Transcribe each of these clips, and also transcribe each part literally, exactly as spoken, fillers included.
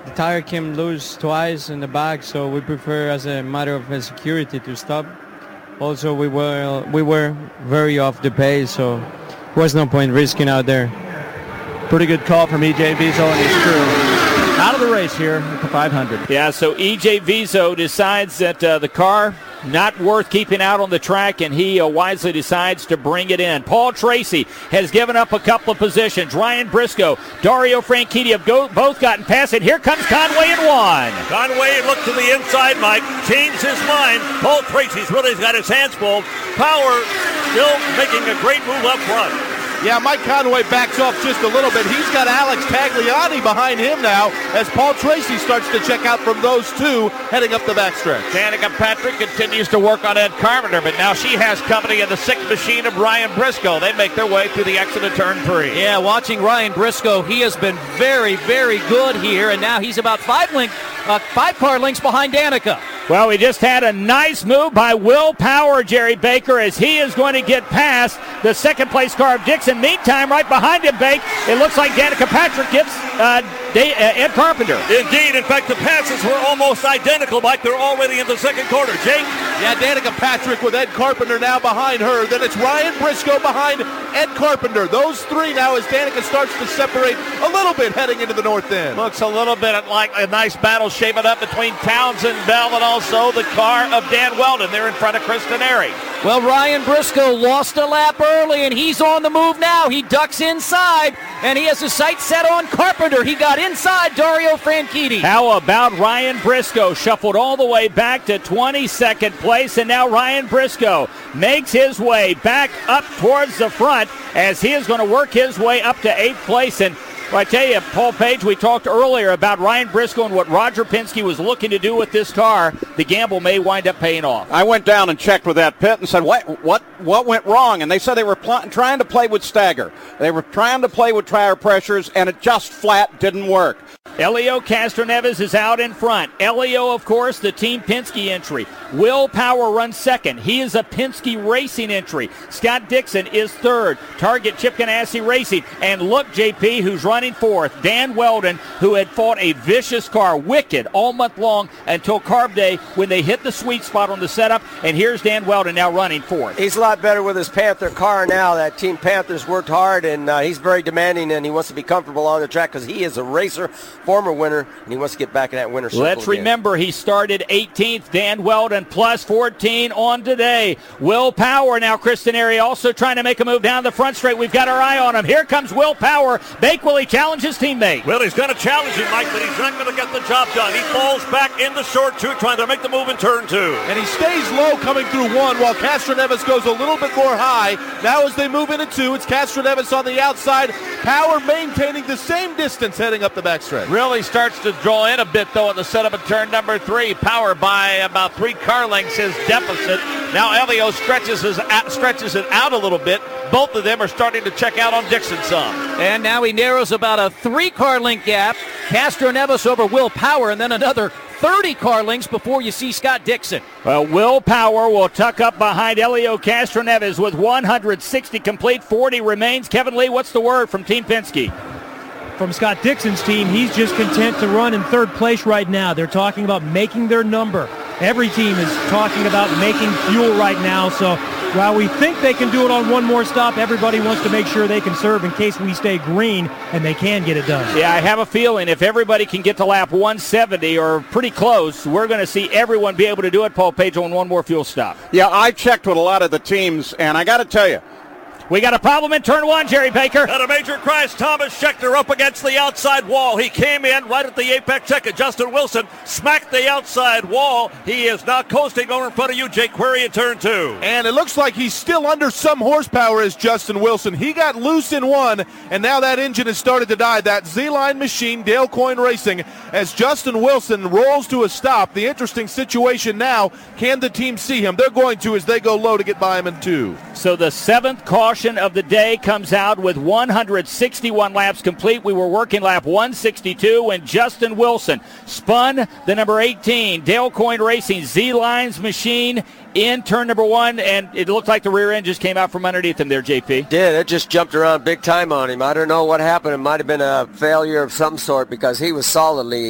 the tire came loose twice in the back, so we prefer as a matter of security to stop. Also, we were we were very off the pace, so there was no point risking out there. Pretty good call from E J Viso and his crew. Out of the race here at the five hundred. Yeah, so E J Viso decides that uh, the car not worth keeping out on the track, and he uh, wisely decides to bring it in. Paul Tracy has given up a couple of positions. Ryan Briscoe, Dario Franchitti have go, both gotten past it. Here comes Conway in one. Conway looked to the inside, Mike, changed his mind. Paul Tracy's really got his hands full. Power still making a great move up front. Yeah, Mike Conway backs off just a little bit. He's got Alex Tagliani behind him now as Paul Tracy starts to check out from those two heading up the backstretch. Danica Patrick continues to work on Ed Carpenter, but now she has company in the sixth machine of Ryan Briscoe. They make their way through the exit of turn three. Yeah, watching Ryan Briscoe, he has been very, very good here, and now he's about five link, uh, five car lengths behind Danica. Well, we just had a nice move by Will Power, Jerry Baker, as he is going to get past the second-place car of Dixon. Meantime, right behind him, Bake, it looks like Danica Patrick gives uh, Day, uh, Ed Carpenter. Indeed. In fact, the passes were almost identical, Mike. They're already in the second quarter. Jake? Yeah, Danica Patrick with Ed Carpenter now behind her. Then it's Ryan Briscoe behind Ed Carpenter. Those three now as Danica starts to separate a little bit heading into the north end. Looks a little bit like a nice battle shaping up between Townsend Bell and also the car of Dan Weldon. They're in front of Kristen Airy. Well, Ryan Briscoe lost a lap early, and he's on the move now. He ducks inside, and he has his sights set on Carpenter. He got inside Dario Franchitti. How about Ryan Briscoe? Shuffled all the way back to twenty-second place, and now Ryan Briscoe makes his way back up towards the front as he is going to work his way up to eighth place. And well, I tell you, Paul Page, we talked earlier about Ryan Briscoe and what Roger Penske was looking to do with this car. The gamble may wind up paying off. I went down and checked with that pit and said, what what, what went wrong? And they said they were pl- trying to play with stagger. They were trying to play with tire pressures, and it just flat didn't work. Elio Castroneves is out in front. Elio, of course, the Team Penske entry. Will Power runs second. He is a Penske Racing entry. Scott Dixon is third. Target Chip Ganassi Racing. And look, J P, who's running fourth. Dan Weldon, who had fought a vicious car, wicked, all month long until Carb Day when they hit the sweet spot on the setup. And here's Dan Weldon now running fourth. He's a lot better with his Panther car now. That Team Panther's worked hard, and uh, he's very demanding, and he wants to be comfortable on the track because he is a racer, former winner, and he wants to get back in that winner's circle Let's again. remember he started eighteenth. Dan Weldon plus fourteen on today. Will Power now, Kristen Airy also trying to make a move down the front straight. We've got our eye on him. Here comes Will Power. Bake, will he challenge his teammate? Well, he's going to challenge him, Mike, but he's not going to get the job done. He falls back in the short two, trying to make the move in turn two. And he stays low coming through one while Castroneves goes a little bit more high. Now as they move into two, it's Castroneves on the outside. Power maintaining the same distance heading up the backstretch. Really starts to draw in a bit, though, in the setup of turn number three. Power by about three car lengths his deficit. Now Elio stretches, his, stretches it out a little bit. Both of them are starting to check out on Dixon some. And now he narrows about a three-car length gap. Castroneves over Will Power, and then another thirty car lengths before you see Scott Dixon. Well, Will Power will tuck up behind Elio Castroneves with one hundred sixty complete, forty remains. Kevin Lee, what's the word from Team Penske? From Scott Dixon's team, he's just content to run in third place right now. They're talking about making their number. Every team is talking about making fuel right now, so while we think they can do it on one more stop, everybody wants to make sure they can serve in case we stay green, and they can get it done. Yeah, I have a feeling if everybody can get to lap one seventy or pretty close, we're going to see everyone be able to do it, Paul Page, on one more fuel stop. Yeah, I checked with a lot of the teams, and I got to tell you, we got a problem in turn one, Jerry Baker. Had a major crash. Thomas Scheckter up against the outside wall. He came in right at the apex check, and Justin Wilson smacked the outside wall. He is now coasting over in front of you, Jake Query, in turn two. And it looks like he's still under some horsepower as Justin Wilson. He got loose in one, and now that engine has started to die. That Z-Line machine, Dale Coyne Racing, as Justin Wilson rolls to a stop. The interesting situation now, can the team see him? They're going to as they go low to get by him in two. So the seventh caution of the day comes out with one hundred sixty-one laps complete. We were working lap one sixty-two when Justin Wilson spun the number eighteen Dale Coyne Racing Z-Lines machine in turn number one, and it looked like the rear end just came out from underneath him there, J P. Did. It just jumped around big time on him. I don't know what happened. It might have been a failure of some sort because he was solidly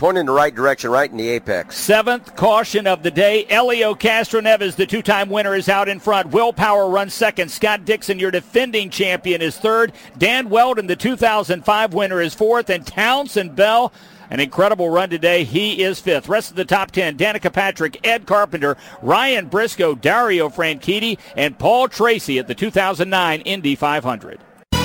pointing in the right direction, right in the apex. Seventh caution of the day. Elio Castroneves, the two-time winner, is out in front. Willpower runs second. Scott Dixon, your defending champion, is third. Dan Weldon, the two thousand five winner, is fourth. And Townsend Bell, an incredible run today, he is fifth. Rest of the top ten, Danica Patrick, Ed Carpenter, Ryan Briscoe, Dario Franchitti, and Paul Tracy at the two thousand nine Indy five hundred.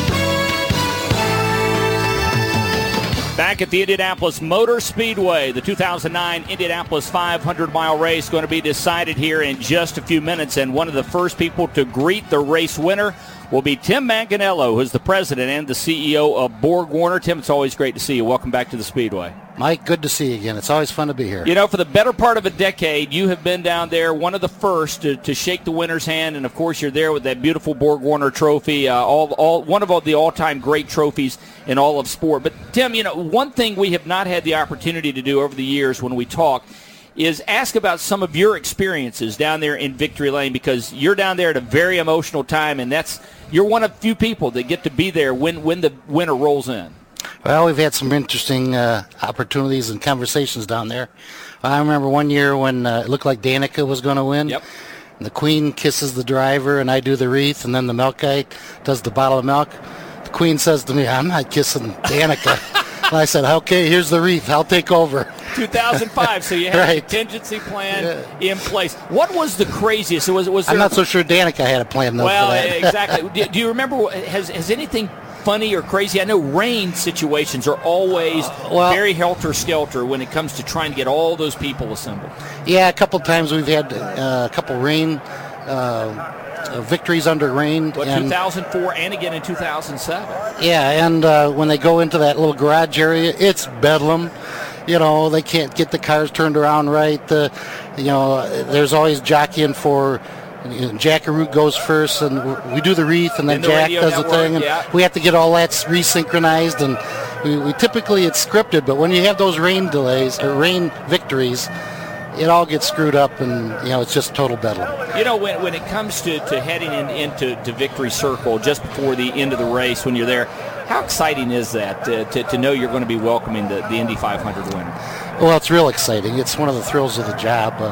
Back at the Indianapolis Motor Speedway, the two thousand nine Indianapolis five hundred mile race going to be decided here in just a few minutes. And one of the first people to greet the race winner will be Tim Manganiello, who's the president and the C E O of BorgWarner. Tim, it's always great to see you. Welcome back to the Speedway. Mike, good to see you again. It's always fun to be here. You know, for the better part of a decade, you have been down there, one of the first to, to shake the winner's hand, and of course you're there with that beautiful BorgWarner trophy, uh, all, all one of all the all-time great trophies in all of sport. But Tim, you know, one thing we have not had the opportunity to do over the years when we talk is ask about some of your experiences down there in Victory Lane, because you're down there at a very emotional time, and that's you're one of few people that get to be there when, when the winner rolls in. Well, we've had some interesting uh, opportunities and conversations down there. I remember one year when uh, it looked like Danica was going to win. Yep. And the Queen kisses the driver, and I do the wreath, and then the milk guy does the bottle of milk. The Queen says to me, "I'm not kissing Danica." And I said, "Okay, here's the wreath. I'll take over." two thousand five, so you had right. a contingency plan yeah. in place. What was the craziest? Was, was there I'm not so sure Danica had a plan, though, well, for that. exactly. do, do you remember, has, has anything funny or crazy? I know rain situations are always uh, well, very helter-skelter when it comes to trying to get all those people assembled. Yeah, a couple times we've had uh, a couple rain uh, uh, victories under rain. What, and, two thousand four and again in two thousand seven. Yeah, and uh, when they go into that little garage area, it's bedlam. You know, they can't get the cars turned around right. The, you know, there's always jockeying for, you know, Jackaroo goes first, and we do the wreath, and then the Jack does network, the thing, and yeah. we have to get all that resynchronized, and we, we typically it's scripted, but when you have those rain delays or rain victories, it all gets screwed up, and you know it's just total bedlam. You know, when when it comes to, to heading in, into to Victory Circle just before the end of the race, when you're there, how exciting is that to, to, to know you're going to be welcoming the, the Indy five hundred winner? Well, it's real exciting. It's one of the thrills of the job. Uh,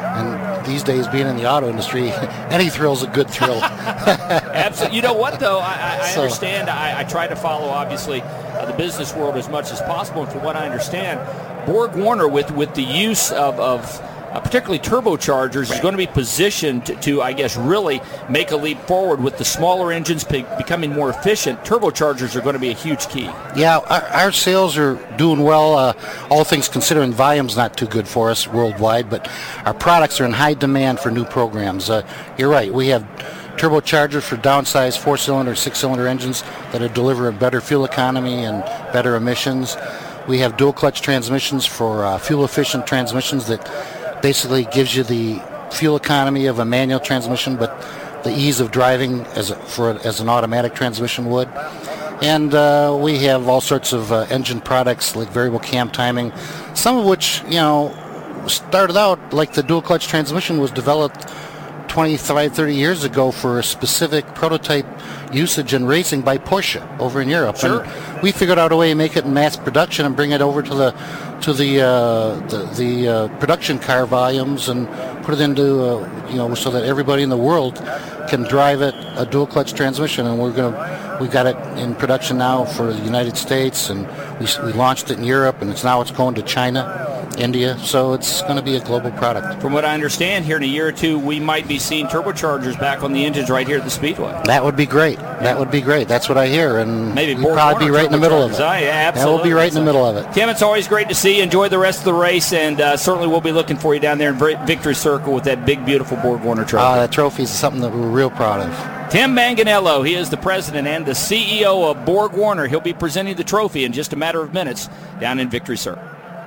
and these days, being in the auto industry, any thrill's a good thrill. Absolutely. You know what, though? I, I so, understand. I, I try to follow, obviously, uh, the business world as much as possible. And from what I understand, BorgWarner, with, with the use of, of uh, particularly turbochargers, is going to be positioned to, to, I guess, really make a leap forward with the smaller engines be- becoming more efficient. Turbochargers are going to be a huge key. Yeah, our, our sales are doing well. Uh, all things considering, volume's not too good for us worldwide, but our products are in high demand for new programs. Uh, you're right. We have turbochargers for downsized four-cylinder, six-cylinder engines that are delivering better fuel economy and better emissions. We have dual-clutch transmissions for uh, fuel-efficient transmissions that basically gives you the fuel economy of a manual transmission, but the ease of driving as a, for as an automatic transmission would. And uh, we have all sorts of uh, engine products like variable cam timing, some of which, you know, started out like the dual clutch transmission was developed twenty-five, thirty years ago for a specific prototype usage in racing by Porsche over in Europe. Sure. And we figured out a way to make it in mass production and bring it over to the to the uh, the, the uh, production car volumes and put it into uh, you know so that everybody in the world can drive it a dual clutch transmission. And we're gonna we've got it in production now for the United States, and we we launched it in Europe, and it's now it's going to China, India, so it's going to be a global product. From what I understand, here in a year or two, we might be seeing turbochargers back on the engines right here at the Speedway. That would be great. That would be great. That's what I hear, and maybe we'll probably be right in the middle of it. Oh, yeah, absolutely. That will be right in the middle of it. Tim, it's always great to see you. Enjoy the rest of the race, and uh, certainly we'll be looking for you down there in Victory Circle with that big, beautiful BorgWarner trophy. Uh, that trophy is something that we're real proud of. Tim Manganiello, he is the president and the C E O of BorgWarner. He'll be presenting the trophy in just a matter of minutes down in Victory Circle.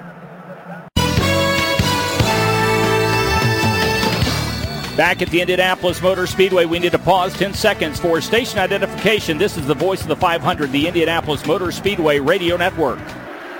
Back at the Indianapolis Motor Speedway, we need to pause ten seconds for station identification. This is the voice of the five hundred, the Indianapolis Motor Speedway Radio Network.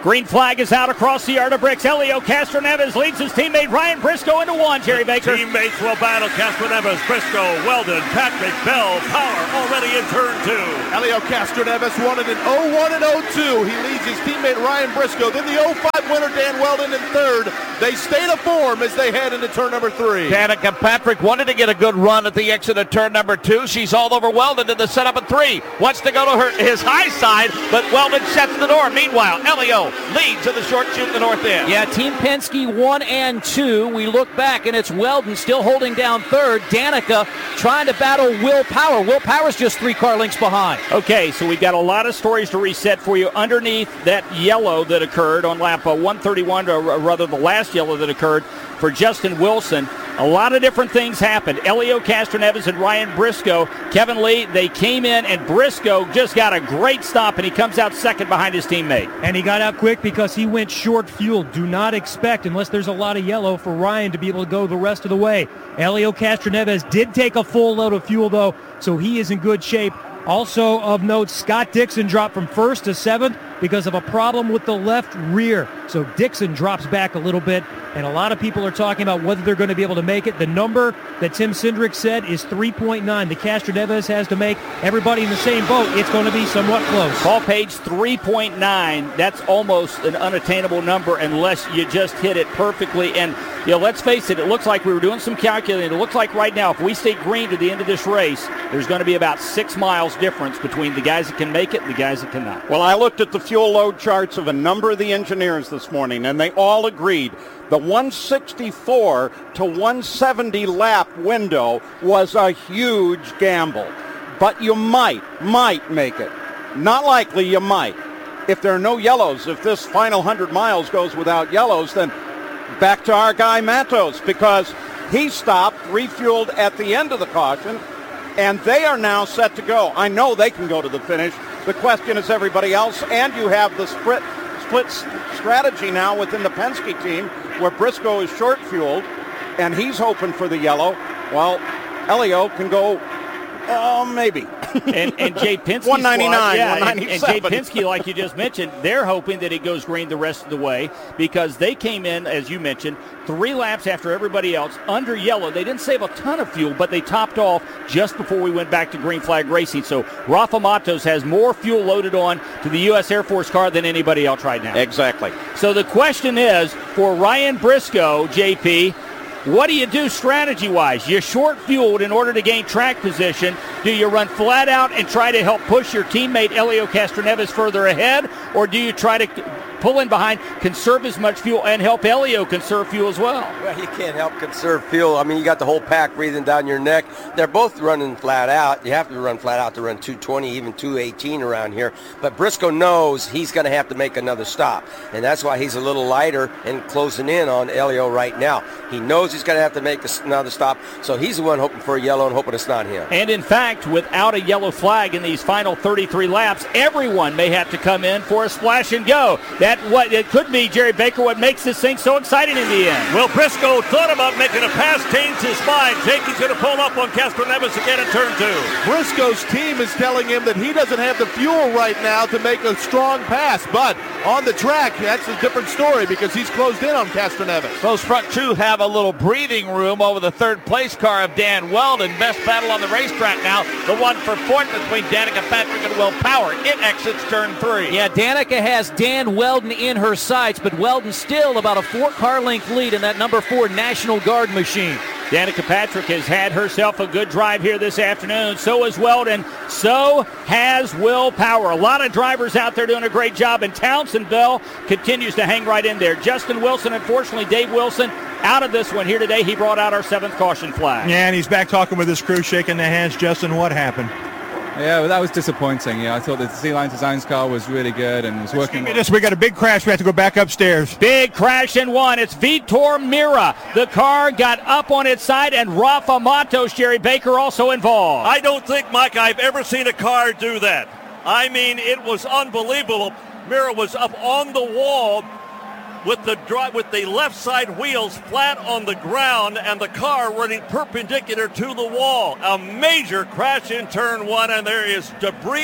Green flag is out across the yard of bricks. Helio Castroneves leads his teammate Ryan Briscoe into one, Jerry Baker. Teammates will battle Castroneves, Briscoe, Weldon, Patrick, Bell, Power already in turn two. Helio Castroneves won it in oh one and oh two. He leads his teammate Ryan Briscoe. Then the oh five winner Dan Weldon in third. They stay to form as they head into turn number three. Danica Patrick wanted to get a good run at the exit of turn number two. She's all over Weldon in the setup at three. Wants to go to her his high side, but Weldon shuts the door. Meanwhile, Helio leads to the short chute in the north end. Yeah, Team Penske one and two. We look back, and it's Weldon still holding down third. Danica trying to battle Will Power. Will Power's just three car lengths behind. Okay, so we've got a lot of stories to reset for you underneath that yellow that occurred on lap uh, one thirty-one, or rather the last yellow that occurred for Justin Wilson. A lot of different things happened. Helio Castroneves and Ryan Briscoe, Kevin Lee, they came in, and Briscoe just got a great stop, and he comes out second behind his teammate. And he got out quick because he went short fuel. Do not expect, unless there's a lot of yellow, for Ryan to be able to go the rest of the way. Helio Castroneves did take a full load of fuel, though, so he is in good shape. Also of note, Scott Dixon dropped from first to seventh because of a problem with the left rear. So Dixon drops back a little bit, and a lot of people are talking about whether they're going to be able to make it. The number that Tim Cindric said is three point nine. The Castroneves has to make everybody in the same boat. It's going to be somewhat close. Paul Page, three point nine. That's almost an unattainable number unless you just hit it perfectly. And, you know, let's face it, it looks like we were doing some calculating. It looks like right now, if we stay green to the end of this race, there's going to be about six miles difference between the guys that can make it and the guys that cannot. Well, I looked at the fuel load charts of a number of the engineers this morning, and they all agreed the one sixty-four to one seventy lap window was a huge gamble. But you might, might make it. Not likely, you might. If there are no yellows, if this final one hundred miles goes without yellows, then back to our guy Matos, because he stopped, refueled at the end of the caution, and they are now set to go. I know they can go to the finish. The question is everybody else, and you have the split, split strategy now within the Penske team where Briscoe is short fueled, and he's hoping for the yellow. Well, Helio can go, uh, maybe. And, and Jay Penske, one ninety-nine, yeah, one and, and Jay Penske, like you just mentioned, they're hoping that it goes green the rest of the way because they came in, as you mentioned, three laps after everybody else under yellow. They didn't save a ton of fuel, but they topped off just before we went back to green flag racing. So Rafa Matos has more fuel loaded on to the U S Air Force car than anybody else right now. Exactly. So the question is, for Ryan Briscoe, J P, what do you do strategy-wise? You short fueled in order to gain track position. Do you run flat out and try to help push your teammate Helio Castroneves further ahead, or do you try to pull in behind, conserve as much fuel, and help Helio conserve fuel as well? Well, you can't help conserve fuel. I mean, you got the whole pack breathing down your neck. They're both running flat out. You have to run flat out to run two twenty, even two eighteen around here. But Briscoe knows he's going to have to make another stop, and that's why he's a little lighter and closing in on Helio right now. He knows he's going to have to make another stop, so he's the one hoping for a yellow and hoping it's not him. And in fact, without a yellow flag in these final thirty-three laps, everyone may have to come in for a splash and go. That what it could be, Jerry Baker, what makes this thing so exciting in the end. Well, Briscoe thought about making a pass, changed his mind. Jakey's going to pull up on Castroneves again in turn two. Briscoe's team is telling him that he doesn't have the fuel right now to make a strong pass, but on the track, that's a different story because he's closed in on Castroneves. Those front two have a little breathing room over the third place car of Dan Weldon. Best battle on the racetrack now. The one for fourth between Danica Patrick and Will Power. It exits turn three. Yeah, Danica has Dan Weldon in her sights, but Weldon still about a four-car length lead in that number four National Guard machine. Danica Patrick has had herself a good drive here this afternoon. So has Weldon. So has Will Power. A lot of drivers out there doing a great job, and Townsend Bell continues to hang right in there. Justin Wilson, unfortunately, Dave Wilson, out of this one here today. He brought out our seventh caution flag. Yeah, and he's back talking with his crew, shaking their hands. Justin, what happened? Yeah, well, that was disappointing. Yeah, I thought the Z-Line Designs car was really good and was working. This, we got a big crash. We have to go back upstairs. Big crash in one. It's Vitor Mira. The car got up on its side, and Rafa Matos, Jerry Baker, also involved. I don't think, Mike, I've ever seen a car do that. I mean, it was unbelievable. Mira was up on the wall with the drive with the left side wheels flat on the ground and the car running perpendicular to the wall. A major crash in turn one, and there is debris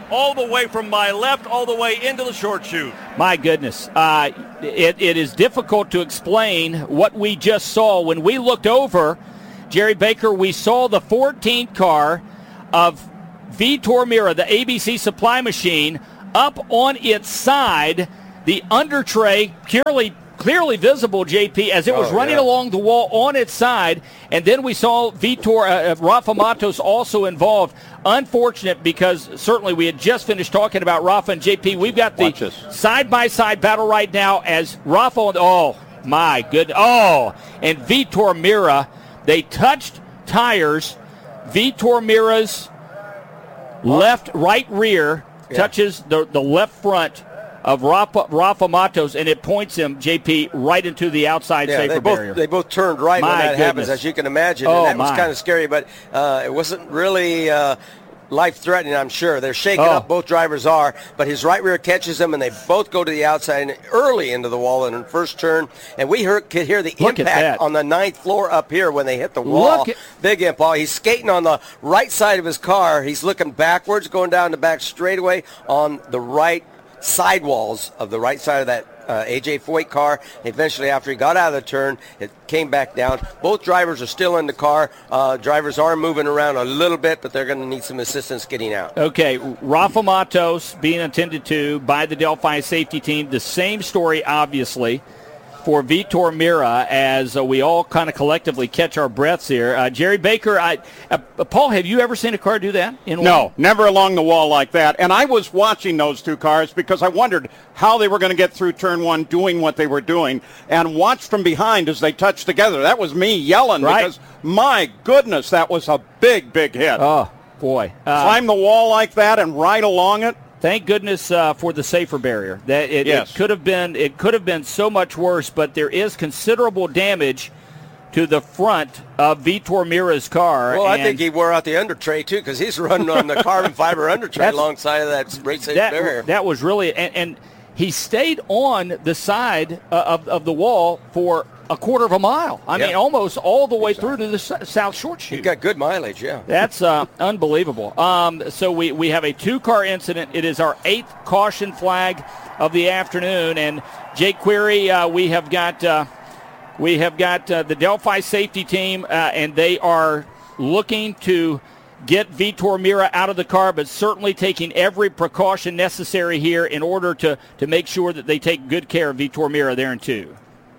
all the way from my left all the way into the short chute. My goodness. Uh, it, it is difficult to explain what we just saw. When we looked over, Jerry Baker, we saw the fourteenth car of Vitor Meira, the A B C supply machine, up on its side, the under tray clearly clearly visible, J P, as it was oh, running yeah. along the wall on its side. And then we saw Vitor, uh, Rafa Matos also involved. Unfortunate, because certainly we had just finished talking about Rafa and J P. We've got the side-by-side battle right now as Rafa, oh, my goodness, oh, and Vitor Meira, they touched tires. Vitor Meira's left right rear yeah. touches the, the left front of Rafa, Rafa Matos, and it points him, J P, right into the outside yeah, safer they both, barrier. They both turned right my when that goodness. happens, as you can imagine. Oh, and that my. was kind of scary, but uh, it wasn't really uh, life-threatening, I'm sure. They're shaking oh. up, both drivers are, but his right rear catches him, and they both go to the outside and early into the wall in the first turn. And we heard, could hear the Look impact on the ninth floor up here when they hit the wall. Look at- Big impact. He's skating on the right side of his car. He's looking backwards, going down the back straightaway on the right sidewalls of the right side of that uh, A J Foyt car. Eventually, after he got out of the turn, it came back down. Both drivers are still in the car. Uh, drivers are moving around a little bit, but they're going to need some assistance getting out. Okay, Rafa Matos being attended to by the Delphi safety team. The same story, obviously, for Vitor Meira, as uh, we all kind of collectively catch our breaths here. Uh, Jerry Baker, I, uh, Paul, have you ever seen a car do that? In no, one? never along the wall like that. And I was watching those two cars because I wondered how they were going to get through turn one doing what they were doing, and watched from behind as they touched together. That was me yelling right. because, my goodness, that was a big, big hit. Oh, boy. Uh, Climb the wall like that and right along it. Thank goodness uh, for the safer barrier. That it, yes. it could have been it could have been so much worse, but there is considerable damage to the front of Vitor Meira's car. Well, I think he wore out the under tray too, because he's running on the carbon fiber under tray alongside of that brake safe that, barrier. That was really and, and he stayed on the side uh, of of the wall for a quarter of a mile. I yeah. mean, almost all the way through to the s- south short chute. He got good mileage, yeah. That's uh, unbelievable. Um, so we, we have a two-car incident. It is our eighth caution flag of the afternoon. And Jake Query, uh, we have got uh, we have got uh, the Delphi safety team, uh, and they are looking to get Vitor Meira out of the car, but certainly taking every precaution necessary here in order to, to make sure that they take good care of Vitor Meira there in two.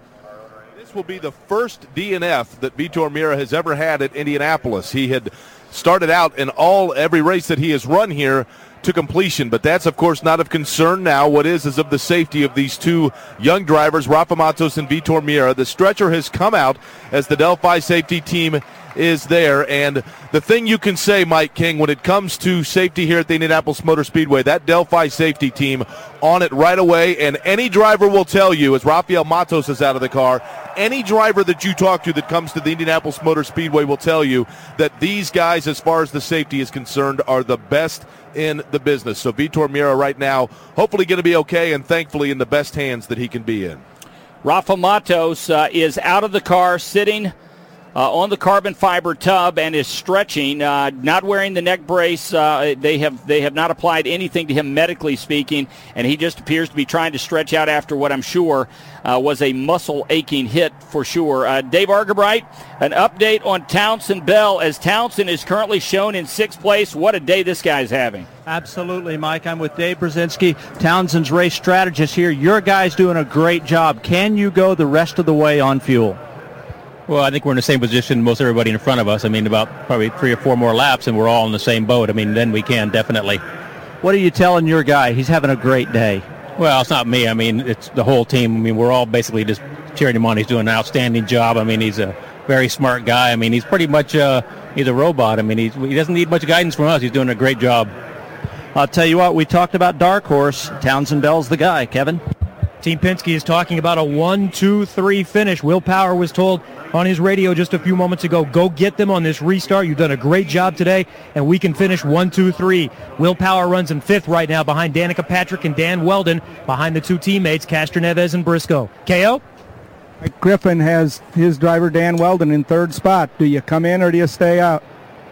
This will be the first D N F that Vitor Meira has ever had at Indianapolis. He had started out in all every race that he has run here to completion, but that's of course not of concern now. What is is of the safety of these two young drivers, Rafa Matos and Vitor Meira. The stretcher has come out as the Delphi safety team is there, and the thing you can say, Mike King, when it comes to safety here at the Indianapolis Motor Speedway, that Delphi safety team on it right away, and any driver will tell you, as Rafael Matos is out of the car, any driver that you talk to that comes to the Indianapolis Motor Speedway will tell you that these guys, as far as the safety is concerned, are the best in the business. So Vitor Meira right now hopefully going to be okay, and thankfully in the best hands that he can be in. Rafa Matos uh, is out of the car, sitting Uh, on the carbon fiber tub, and is stretching, uh, not wearing the neck brace. Uh, they have they have not applied anything to him medically speaking, and he just appears to be trying to stretch out after what I'm sure uh, was a muscle aching hit for sure. Uh, Dave Argabright, an update on Townsend Bell, as Townsend is currently shown in sixth place. What a day this guy's having. Absolutely, Mike. I'm with Dave Brzezinski, Townsend's race strategist here. Your guy's doing a great job. Can you go the rest of the way on fuel? Well, I think we're in the same position most everybody in front of us. I mean, about probably three or four more laps, and we're all in the same boat. I mean, then we can definitely. What are you telling your guy? He's having a great day. Well, it's not me. I mean, it's the whole team. I mean, we're all basically just cheering him on. He's doing an outstanding job. I mean, he's a very smart guy. I mean, he's pretty much uh, he's a robot. I mean, he's, he doesn't need much guidance from us. He's doing a great job. I'll tell you what, we talked about Dark Horse. Townsend Bell's the guy. Kevin? Team Penske is talking about a one two three finish. Will Power was told on his radio just a few moments ago, go get them on this restart. You've done a great job today, and we can finish one two three. Will Power runs in fifth right now behind Danica Patrick and Dan Weldon, behind the two teammates, Castroneves and Briscoe. K O? Griffin has his driver Dan Weldon in third spot. Do you come in or do you stay out?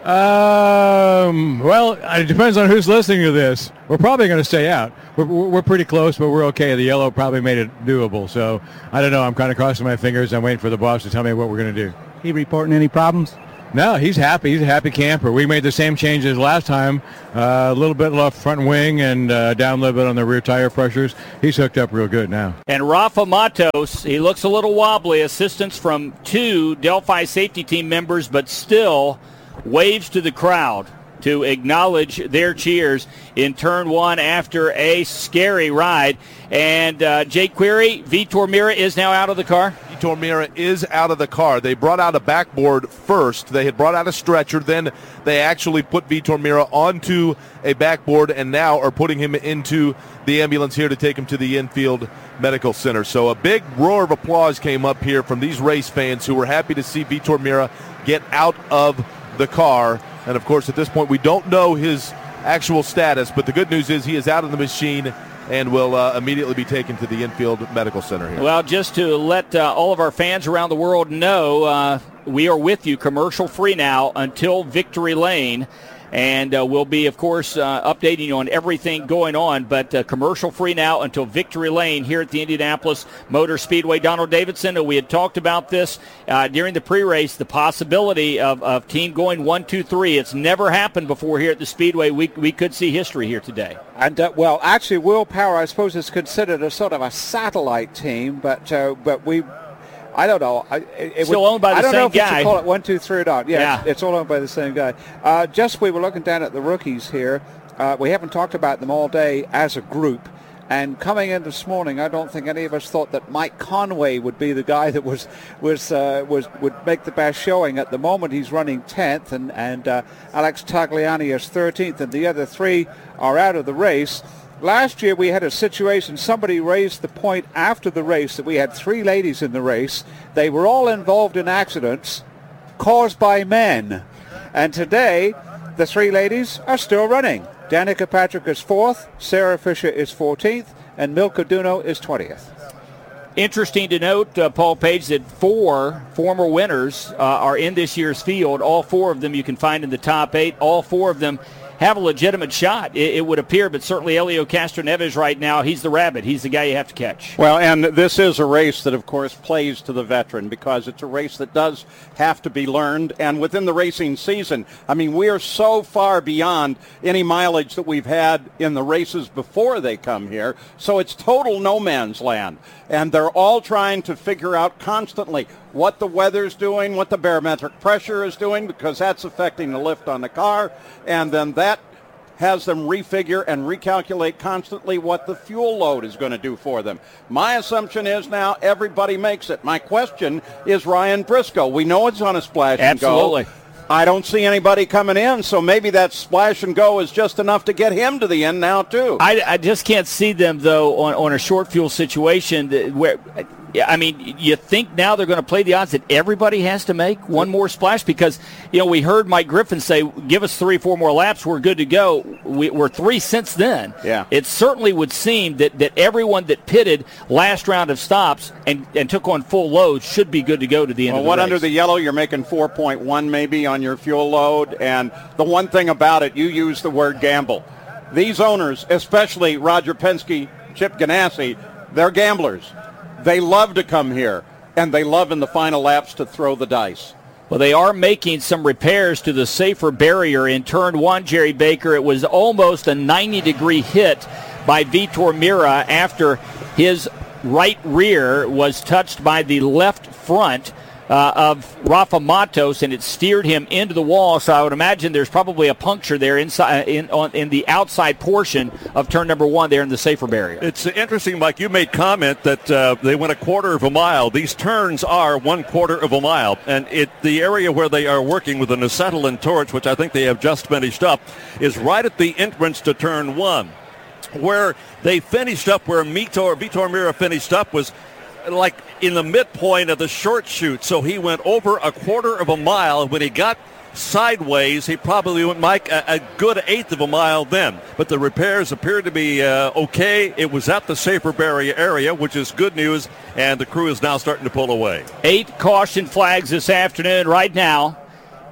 Um, well, it depends on who's listening to this. We're probably going to stay out. We're, we're pretty close, but we're okay. The yellow probably made it doable. So I don't know. I'm kind of crossing my fingers. I'm waiting for the boss to tell me what we're going to do. He reporting any problems? No, he's happy. He's a happy camper. We made the same changes last time. Uh, a little bit left front wing and uh, down a little bit on the rear tire pressures. He's hooked up real good now. And Rafa Matos, he looks a little wobbly. Assistance from two Delphi safety team members, but still waves to the crowd to acknowledge their cheers in turn one after a scary ride. And uh, Jake Query, Vitor Meira is now out of the car. Vitor Meira is out of the car. They brought out a backboard first. They had brought out a stretcher. Then they actually put Vitor Meira onto a backboard and now are putting him into the ambulance here to take him to the infield medical center. So a big roar of applause came up here from these race fans who were happy to see Vitor Meira get out of the car. And, of course, at this point, we don't know his actual status, but the good news is he is out of the machine and will uh, immediately be taken to the infield medical center here. Well, just to let uh, all of our fans around the world know, uh, we are with you commercial-free now until Victory Lane. And uh, we'll be, of course, uh, updating you on everything going on, but uh, commercial-free now until Victory Lane here at the Indianapolis Motor Speedway. Donald Davidson, we had talked about this uh, during the pre-race, the possibility of, of team going one, two, three. It's never happened before here at the Speedway. We, we could see history here today. And, uh, well, actually, Will Power, I suppose, is considered a sort of a satellite team, but uh, but we... I don't know. It, it Still would, owned by the I don't same know if guy. you should call it one, two, three or not. Yeah, Yeah. It's, it's all owned by the same guy. Uh, just we were looking down at the rookies here. Uh, we haven't talked about them all day as a group. And coming in this morning, I don't think any of us thought that Mike Conway would be the guy that was was uh, was would make the best showing. At the moment, he's running tenth, and and uh, Alex Tagliani is thirteenth, and the other three are out of the race. Last year we had a situation, somebody raised the point after the race that we had three ladies in the race. They were all involved in accidents caused by men. And today, the three ladies are still running. Danica Patrick is fourth, Sarah Fisher is fourteenth, and Milka Duno is twentieth. Interesting to note, uh, Paul Page, that four former winners uh, are in this year's field. All four of them you can find in the top eight. All four of them have a legitimate shot, it, it would appear, but certainly Elio Castroneves right now, he's the rabbit. He's the guy you have to catch. Well, and this is a race that, of course, plays to the veteran because it's a race that does have to be learned. And within the racing season, I mean, we are so far beyond any mileage that we've had in the races before they come here. So it's total no man's land. And they're all trying to figure out constantly what the weather's doing, what the barometric pressure is doing, because that's affecting the lift on the car. And then that has them refigure and recalculate constantly what the fuel load is going to do for them. My assumption is now everybody makes it. My question is Ryan Briscoe. We know it's on a splash and go. Absolutely. I don't see anybody coming in, so maybe that splash and go is just enough to get him to the end now, too. I, I just can't see them, though, on, on a short fuel situation that, where – I mean, you think now they're going to play the odds that everybody has to make one more splash? Because, you know, we heard Mike Griffin say, give us three, four more laps, we're good to go. We, we're three since then. Yeah. It certainly would seem that, that everyone that pitted last round of stops and, and took on full load should be good to go to the end well, of the what race. Under the yellow, you're making four point one maybe on your fuel load. And the one thing about it, you use the word gamble. These owners, especially Roger Penske, Chip Ganassi, they're gamblers. They love to come here, and they love in the final laps to throw the dice. Well, they are making some repairs to the safer barrier in turn one, Jerry Baker. It was almost a ninety-degree hit by Vitor Meira after his right rear was touched by the left front uh, of Rafa Matos, and it steered him into the wall. So I would imagine there's probably a puncture there inside in on in the outside portion of turn number one there in the safer barrier. It's interesting, Mike. You made comment that uh, they went a quarter of a mile. These turns are one quarter of a mile, and it the area where they are working with an acetylene torch, which I think they have just finished up, is right at the entrance to turn one. Where they finished up, where Vitor, Vitor Meira finished up, was like in the midpoint of the short chute. So he went over a quarter of a mile. When he got sideways, he probably went, Mike, a, a good eighth of a mile then. But the repairs appear to be uh, okay. It was at the safer barrier area, which is good news, and the crew is now starting to pull away. Eight caution flags this afternoon right now.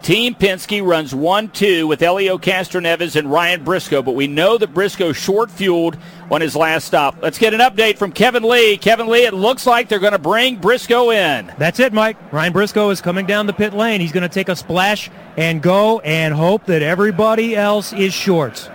Team Penske runs one two with Elio Castroneves and Ryan Briscoe, but we know that Briscoe short-fueled on his last stop. Let's get an update from Kevin Lee. Kevin Lee, it looks like they're going to bring Briscoe in. That's it, Mike. Ryan Briscoe is coming down the pit lane. He's going to take a splash and go and hope that everybody else is short.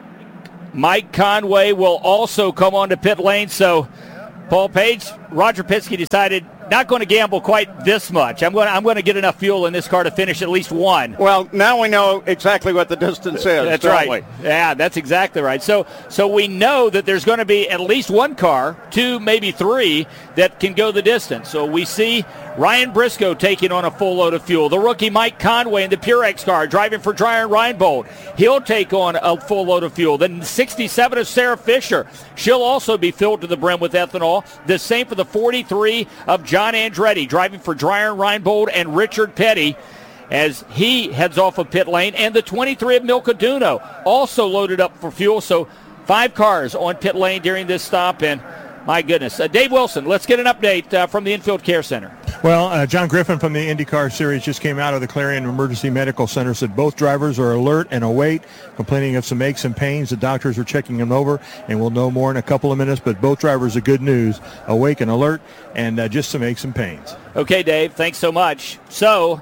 Mike Conway will also come on to pit lane, so Paul Page, Roger Penske decided not going to gamble quite this much. I'm going to, I'm going to get enough fuel in this car to finish at least one. Well, now we know exactly what the distance is. That's right. We? Yeah, that's exactly right. So so we know that there's going to be at least one car, two, maybe three, that can go the distance. So we see Ryan Briscoe taking on a full load of fuel. The rookie Mike Conway in the Purex car driving for Dreyer Reinbold. He'll take on a full load of fuel. Then sixty-seven of Sarah Fisher. She'll also be filled to the brim with ethanol. The same for the forty-three of John Andretti driving for Dreyer Reinbold and Richard Petty as he heads off of pit lane. And the twenty-three of Milka Duno also loaded up for fuel. So five cars on pit lane during this stop. And my goodness. Uh, Dave Wilson, let's get an update uh, from the Infield Care Center. Well, uh, John Griffin from the IndyCar Series just came out of the Clarion Emergency Medical Center, said both drivers are alert and awake, complaining of some aches and pains. The doctors are checking them over, and we'll know more in a couple of minutes, but both drivers are good news, awake and alert, and uh, just some aches and pains. Okay, Dave, thanks so much. So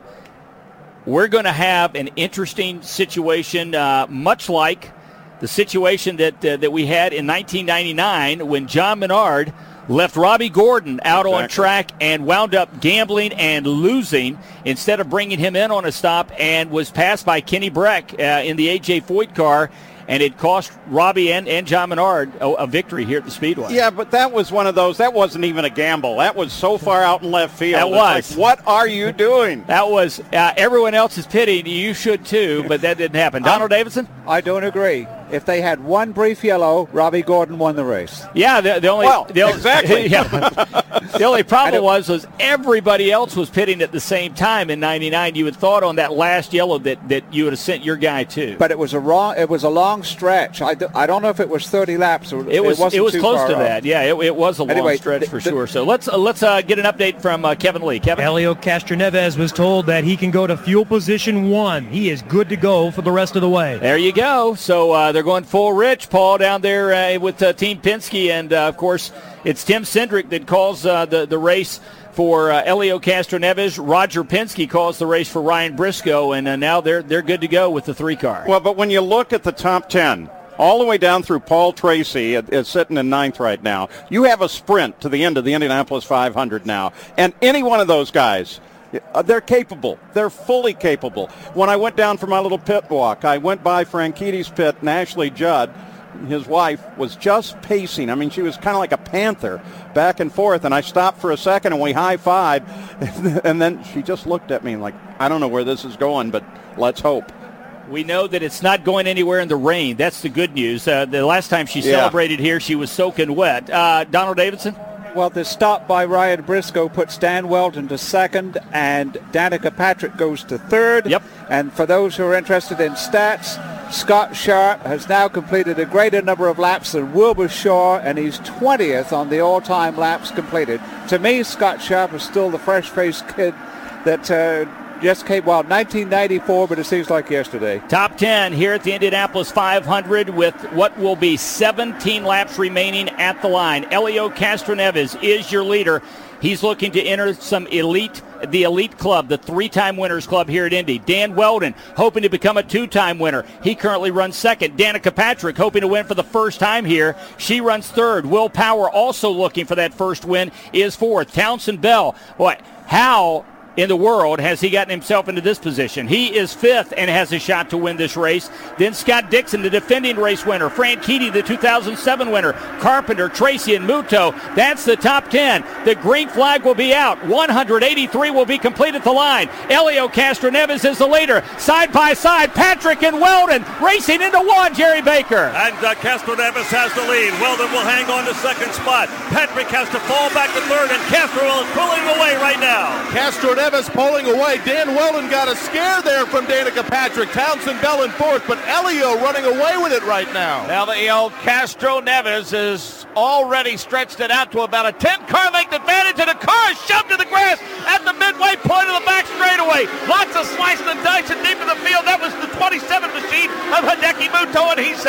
we're going to have an interesting situation, uh, much like the situation that uh, that we had in nineteen ninety-nine when John Menard left Robbie Gordon out exactly. on track and wound up gambling and losing instead of bringing him in on a stop, and was passed by Kenny Breck uh, in the A J Foyt car, and it cost Robbie and, and John Menard a, a victory here at the Speedway. Yeah, but that was one of those, that wasn't even a gamble. That was so far out in left field. That was. Like, what are you doing? That was, uh, everyone else is pitting. You should too, but that didn't happen. Donald Davidson? I don't agree. If they had one brief yellow, Robbie Gordon won the race. Yeah, the, the only well, the only, exactly. yeah, the only problem was was everybody else was pitting at the same time in ninety-nine. You would thought on that last yellow that, that you would have sent your guy too. But it was a wrong. It was a long stretch. I, do, I don't know if it was thirty laps or it was. It, wasn't it was too close far to off. that. Yeah, it, it was a long anyway, stretch the, for the, sure. So let's uh, let's uh, get an update from uh, Kevin Lee. Kevin. Elio Castroneves was told that he can go to fuel position one. He is good to go for the rest of the way. There you go. So uh, they're going full rich, Paul, down there uh, with uh, Team Penske, and uh, of course it's Tim Cindric that calls uh, the the race for uh, Elio Castroneves. Roger Penske calls the race for Ryan Briscoe, and uh, now they're they're good to go with the three car. Well, but when you look at the top ten, all the way down through Paul Tracy is sitting in ninth right now, you have a sprint to the end of the Indianapolis five hundred now, and any one of those guys, they're capable. They're fully capable. When I went down for my little pit walk, I went by Frankitti's pit, and Ashley Judd, his wife, was just pacing. I mean, she was kind of like a panther back and forth, and I stopped for a second, and we high-fived, and then she just looked at me like, I don't know where this is going, but let's hope. We know that it's not going anywhere in the rain. That's the good news. Uh, the last time she Yeah. celebrated here, she was soaking wet. Uh, Donald Davidson? Well, the stop by Ryan Briscoe puts Dan Weldon to second, and Danica Patrick goes to third. Yep. And for those who are interested in stats, Scott Sharp has now completed a greater number of laps than Wilbur Shaw, and he's twentieth on the all-time laps completed. To me, Scott Sharp is still the fresh-faced kid that uh, just came, well, nineteen ninety-four, but it seems like yesterday. Top ten here at the Indianapolis five hundred with what will be seventeen laps remaining at the line. Elio Castroneves is your leader. He's looking to enter some elite, the elite club, the three-time winners club here at Indy. Dan Weldon hoping to become a two-time winner. He currently runs second. Danica Patrick hoping to win for the first time here. She runs third. Will Power also looking for that first win is fourth. Townsend Bell, boy, how in the world has he gotten himself into this position? He is fifth and has a shot to win this race. Then Scott Dixon, the defending race winner. Franchitti, the two thousand seven winner. Carpenter, Tracy, and Muto. That's the top ten. The green flag will be out. one hundred eighty-three will be complete at the line. Elio Castroneves is the leader. Side by side, Patrick and Weldon racing into one, Jerry Baker. And uh, Castroneves has the lead. Weldon will hang on to second spot. Patrick has to fall back to third, and Castro is pulling away right now. Castroneves pulling away. Dan Weldon got a scare there from Danica Patrick. Townsend Bell in fourth, but Elio running away with it right now. Now the old Castroneves is already stretched it out to about a ten-car length advantage, and a car is shoved to the grass at the midway point of the back straightaway. Lots of slicing and dicing.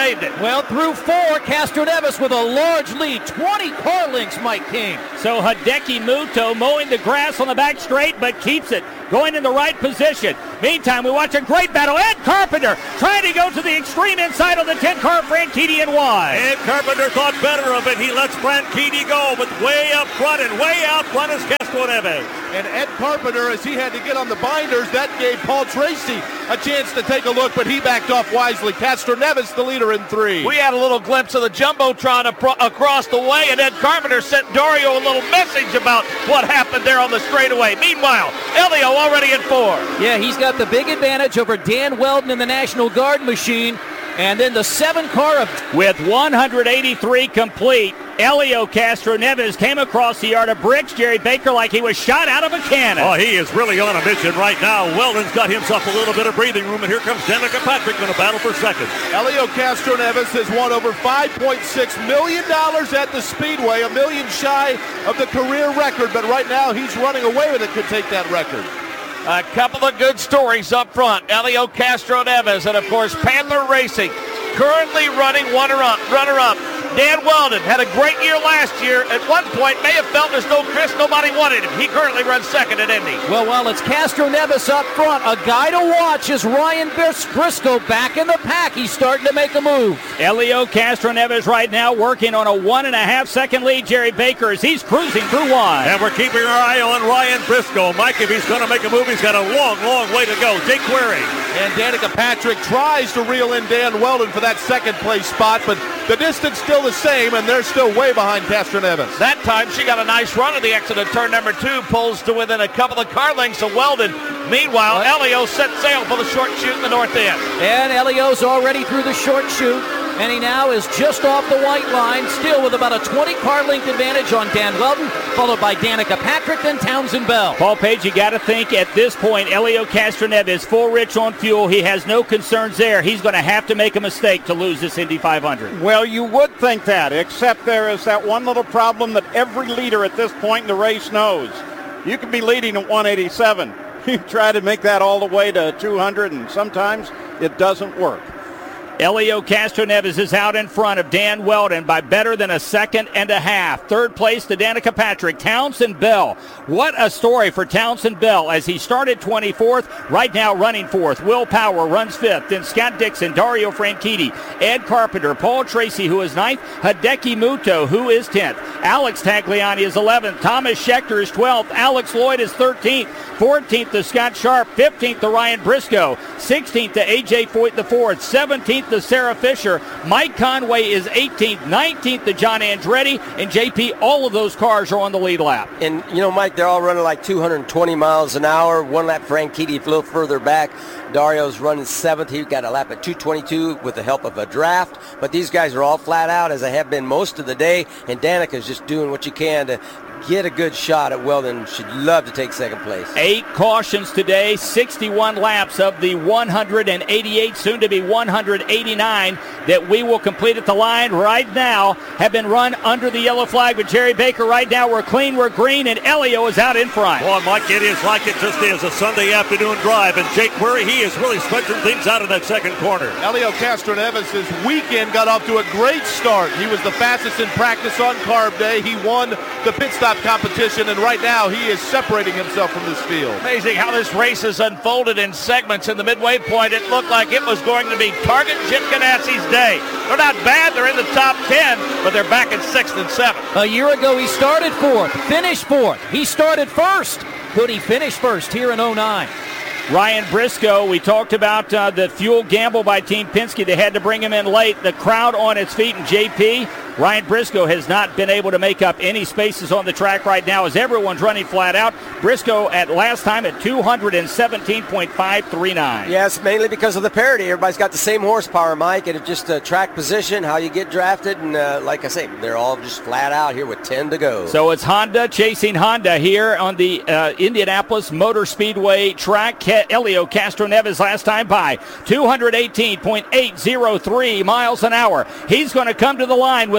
saved it. Well, through four, Castroneves with a large lead. twenty car lengths, Mike King. So Hideki Muto mowing the grass on the back straight, but keeps it going in the right position. Meantime, we watch a great battle. Ed Carpenter trying to go to the extreme inside on the ten-car Franchitti and wide. Ed Carpenter thought better of it. He lets Franchitti go, but way up front and way out front is Castroneves. And Ed Carpenter, as he had to get on the binders, that gave Paul Tracy a chance to take a look, but he backed off wisely. Castroneves, the leader in three. We had a little glimpse of the Jumbotron apro- across the way, and Ed Carpenter sent Dario a little message about what happened there on the straightaway. Meanwhile, Elio already in four. Yeah, he's got the big advantage over Dan Weldon in the National Guard machine. And then the seven car of... With one hundred eighty-three complete, Elio Castroneves came across the yard of bricks. Jerry Baker like he was shot out of a cannon. Oh, he is really on a mission right now. Weldon's got himself a little bit of breathing room, and here comes Danica Patrick in a battle for second. Elio Castroneves has won over five point six million dollars at the Speedway, a million shy of the career record, but right now he's running away with it, could take that record. A couple of good stories up front. Elio Castroneves and, of course, Pandler Racing currently running runner-up. runner-up. Dan Weldon had a great year last year. At one point, may have felt there's no Chris, nobody wanted him. He currently runs second at Indy. Well, while it's Castroneves up front, a guy to watch is Ryan Briscoe back in the pack. He's starting to make a move. Elio Castroneves right now working on a one and a half second lead. Jerry Baker as he's cruising through one. And we're keeping our eye on Ryan Briscoe. Mike, if he's going to make a move, he's got a long, long way to go. Jake Query. And Danica Patrick tries to reel in Dan Weldon for that second place spot, but the distance still the same, and they're still way behind Castroneves. That time she got a nice run at the exit of turn number two, pulls to within a couple of car lengths of Weldon. Meanwhile, what? Elio set sail for the short chute in the north end. And Elio's already through the short chute, and he now is just off the white line, still with about a twenty car length advantage on Dan Weldon, followed by Danica Patrick, then Townsend Bell. Paul Page, you got to think at this point, Elio Castroneves full rich on fuel. He has no concerns there. He's going to have to make a mistake to lose this Indy five hundred. Well, you would think that, except there is that one little problem that every leader at this point in the race knows. You can be leading at one eighty-seven. You try to make that all the way to two hundred, and sometimes it doesn't work. Elio Castroneves is out in front of Dan Weldon by better than a second and a half. Third place to Danica Patrick. Townsend Bell. What a story for Townsend Bell as he started twenty-fourth, right now running fourth. Will Power runs fifth. Then Scott Dixon, Dario Franchitti, Ed Carpenter, Paul Tracy, who is ninth, Hideki Muto, who is tenth. Alex Tagliani is eleventh. Thomas Schechter is twelfth. Alex Lloyd is thirteenth. fourteenth to Scott Sharp. fifteenth to Ryan Briscoe. sixteenth to A J Foyt the fourth. seventeenth to Sarah Fisher. Mike Conway is eighteenth. nineteenth to John Andretti. And J P, all of those cars are on the lead lap. And, you know, Mike, they're all running like two hundred twenty miles an hour. One lap Franchitti a little further back. Dario's running seventh. He got a lap at two twenty-two with the help of a draft. But these guys are all flat out, as they have been most of the day. And Danica's just doing what you can to get a good shot at Weldon. Should love to take second place. Eight cautions today, sixty-one laps of the one hundred eighty-eight, soon to be one hundred eighty-nine that we will complete at the line right now have been run under the yellow flag with Jerry Baker. Right now we're clean, we're green, and Elio is out in front. Boy, Mike, it is like it just is a Sunday afternoon drive, and Jake Query, he is really stretching things out in that second corner. Elio Castroneves this weekend got off to a great start. He was the fastest in practice on carb day. He won the pit stop competition, and right now he is separating himself from this field. Amazing how this race has unfolded in segments. In the midway point, it looked like it was going to be Target Chip Ganassi's day. They're not bad. They're in the top ten, but they're back in sixth and seventh. A year ago, he started fourth, finished fourth. He started first. Could he finish first here in oh nine? Ryan Briscoe, we talked about uh, the fuel gamble by Team Penske. They had to bring him in late. The crowd on its feet, and J P, Ryan Briscoe has not been able to make up any spaces on the track right now as everyone's running flat out. Briscoe at last time at two seventeen point five three nine. Yes, mainly because of the parity. Everybody's got the same horsepower, Mike, and it's just uh, track position, how you get drafted, and uh, like I say, they're all just flat out here with ten to go. So it's Honda chasing Honda here on the uh, Indianapolis Motor Speedway track. Elio Castroneves last time by two eighteen point eight oh three miles an hour. He's going to come to the line with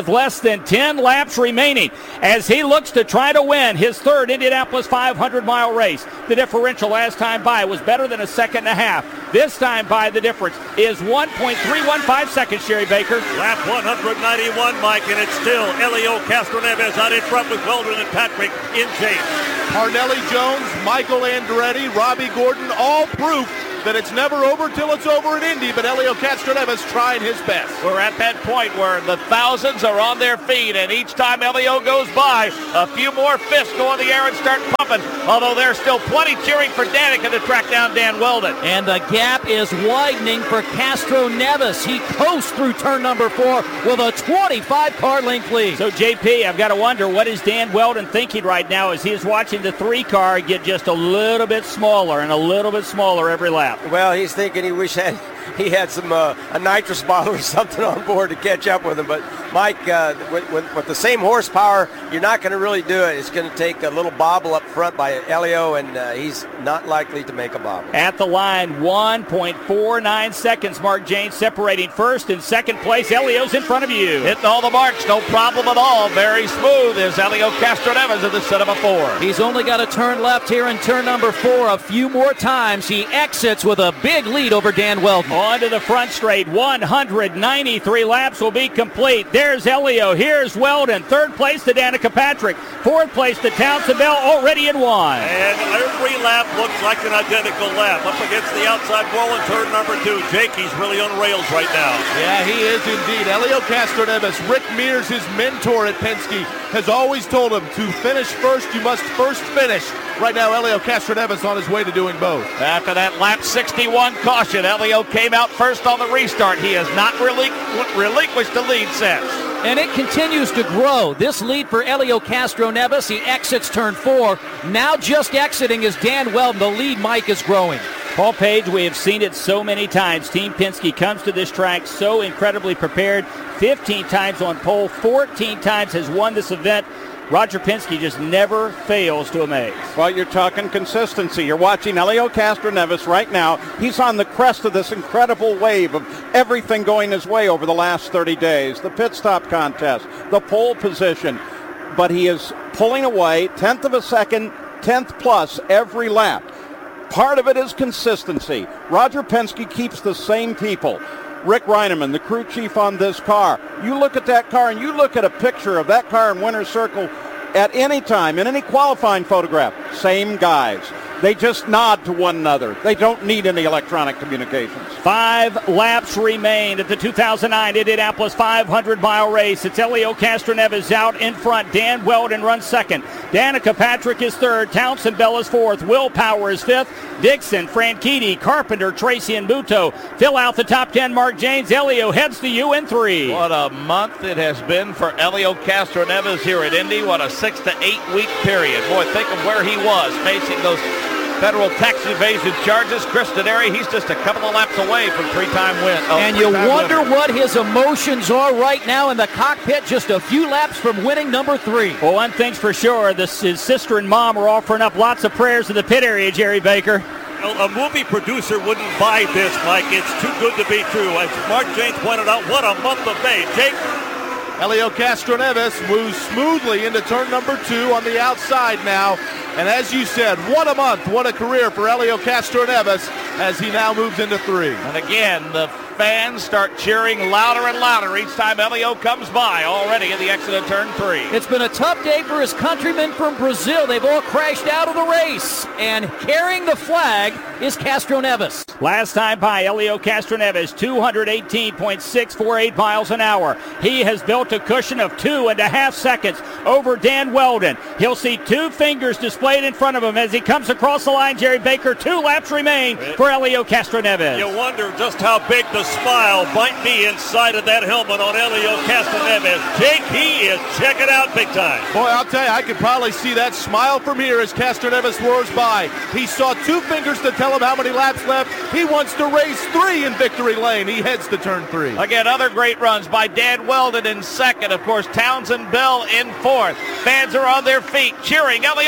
with less than ten laps remaining as he looks to try to win his third Indianapolis five hundred mile race. The differential last time by was better than a second and a half. This time by, the difference is one point three one five seconds, Jerry Baker. Lap one ninety-one, Mike, and it's still Helio Castroneves out in front with Weldon and Patrick in chase. Parnelli Jones, Michael Andretti, Robbie Gordon, all proof that it's never over till it's over in Indy, but Helio Castroneves trying his best. We're at that point where the thousands are on their feet, and each time Helio goes by, a few more fists go in the air and start pumping, although there's still plenty cheering for Danica to track down Dan Weldon. And the gap is widening for Castroneves. He coasts through turn number four with a twenty-five car length lead. So, J P, I've got to wonder, what is Dan Weldon thinking right now as he is watching the three car get just a little bit smaller and a little bit smaller every lap? Well, he's thinking he wish had, he had some uh, a nitrous bottle or something on board to catch up with him. But, Mike, uh, with, with, with the same horsepower, you're not going to really do it. It's going to take a little bobble up front by Helio, and uh, he's not likely to make a bobble. At the line, one point four nine seconds. Mark Janes separating first and second place. Helio's in front of you. Hitting all the marks, no problem at all. Very smooth is Helio Castroneves in the set of a four. He's only got to turn left here in turn number four a few more times. He exits with a big lead over Dan Weldon. On to the front straight. one hundred ninety-three laps will be complete. There's Helio. Here's Weldon. Third place to Danica Patrick. Fourth place to Townsend Bell, already in one. And every lap looks like an identical lap. Up against the outside wall in turn number two. Jake, he's really on rails right now. Yeah, he is indeed. Helio Castroneves, Rick Mears, his mentor at Penske, has always told him to finish first, you must first finish. Right now, Helio Castroneves on his way to doing both. After that lap sixty-one caution, Helio came out first on the restart. He has not relinqu- relinquished the lead since. And it continues to grow. This lead for Helio Castroneves. He exits turn four. Now just exiting is Dan Weldon. The lead, Mike, is growing. Paul Page, we have seen it so many times. Team Penske comes to this track so incredibly prepared. fifteen times on pole, fourteen times has won this event. Roger Penske just never fails to amaze. Well, you're talking consistency. You're watching Helio Castroneves right now. He's on the crest of this incredible wave of everything going his way over the last thirty days. The pit stop contest, the pole position. But he is pulling away, tenth of a second, tenth plus every lap. Part of it is consistency. Roger Penske keeps the same people. Rick Reineman, the crew chief on this car. You look at that car and you look at a picture of that car in winner's circle at any time, in any qualifying photograph, same guys. They just nod to one another. They don't need any electronic communications. Five laps remain at the two thousand nine Indianapolis five hundred mile race. It's Helio Castroneves out in front. Dan Weldon runs second. Danica Patrick is third. Townsend Bell is fourth. Will Power is fifth. Dixon, Franchitti, Carpenter, Tracy, and Muto fill out the top ten. Mark Janes. Helio heads to you in three. What a month it has been for Helio Castroneves here at Indy. What a six to eight week period. Boy, think of where he was facing those federal tax evasion charges. Chris Denari, he's just a couple of laps away from three-time win. Oh, and you wonder winner. What his emotions are right now in the cockpit, just a few laps from winning number three. Well, one thing's for sure, this, his sister and mom are offering up lots of prayers in the pit area, Jerry Baker. A movie producer wouldn't buy this, Mike. It's too good to be true. As Mark Janes pointed out, what a month of May. Jake? Helio Castroneves moves smoothly into turn number two on the outside now. And as you said, what a month, what a career for Helio Castroneves as he now moves into three. And again, the fans start cheering louder and louder each time Helio comes by, already at the exit of turn three. It's been a tough day for his countrymen from Brazil. They've all crashed out of the race. And carrying the flag is Castroneves. Last time by Helio Castroneves, two hundred eighteen point six four eight miles an hour. He has built a cushion of two and a half seconds over Dan Weldon. He'll see two fingers displayed in front of him as he comes across the line. Jerry Baker, two laps remain for Helio Castroneves. You wonder just how big the smile might be inside of that helmet on Helio Castroneves. Jake, he is checking out big time. Boy, I'll tell you, I could probably see that smile from here as Castroneves roars by. He saw two fingers to tell him how many laps left. He wants to race three in victory lane. He heads to turn three. Again, other great runs by Dan Weldon in second. Of course, Townsend Bell in fourth. Fans are on their feet cheering Helio Castroneves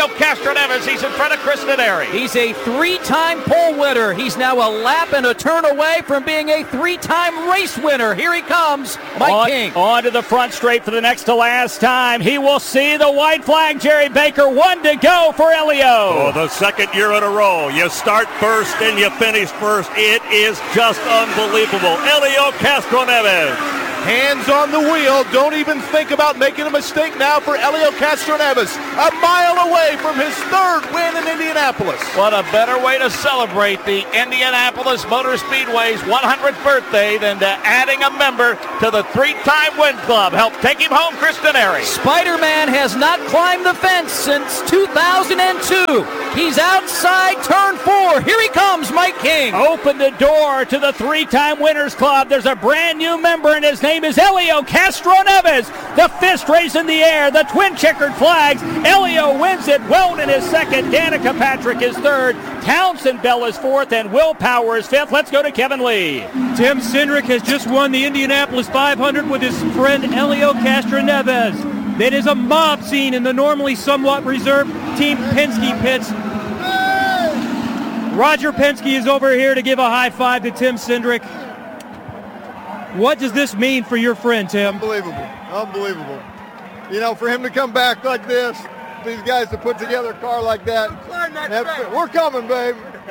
Castroneves. He's in front of Chris Denari. He's a three-time pole winner. He's now a lap and a turn away from being a three-time race winner. Here he comes, Mike on, King. On to the front straight for the next to last time. He will see the white flag, Jerry Baker. One to go for Elio. Oh, the second year in a row. You start first and you finish first. It is just unbelievable. Elio Castroneves. Hands on the wheel. Don't even think about making a mistake now for Elio Castroneves. A mile away from his third win in Indianapolis. What a better way to celebrate the Indianapolis Motor Speedway's one hundredth birthday than to adding a member to the three-time win club. Help take him home, Chris Denari. Spider-Man has not climbed the fence since two thousand two. He's outside turn four. Here he comes, Mike King. Open the door to the three-time winners club. There's a brand new member, and his name is Elio Castroneves. The fist raised in the air, the twin checkered flags. Elio wins it. Weldon is second. Danica Patrick is third. Townsend Bell is fourth, and Will Power is fifth. Let's go to Kevin Lee. Tim Cindric has just won the Indianapolis five hundred with his friend Elio Castroneves. It is a mob scene in the normally somewhat reserved Team Penske pits. Roger Penske is over here to give a high five to Tim Cindric. What does this mean for your friend, Tim? Unbelievable. Unbelievable. You know, for him to come back like this, these guys to put together a car like that. Have, we're coming, babe.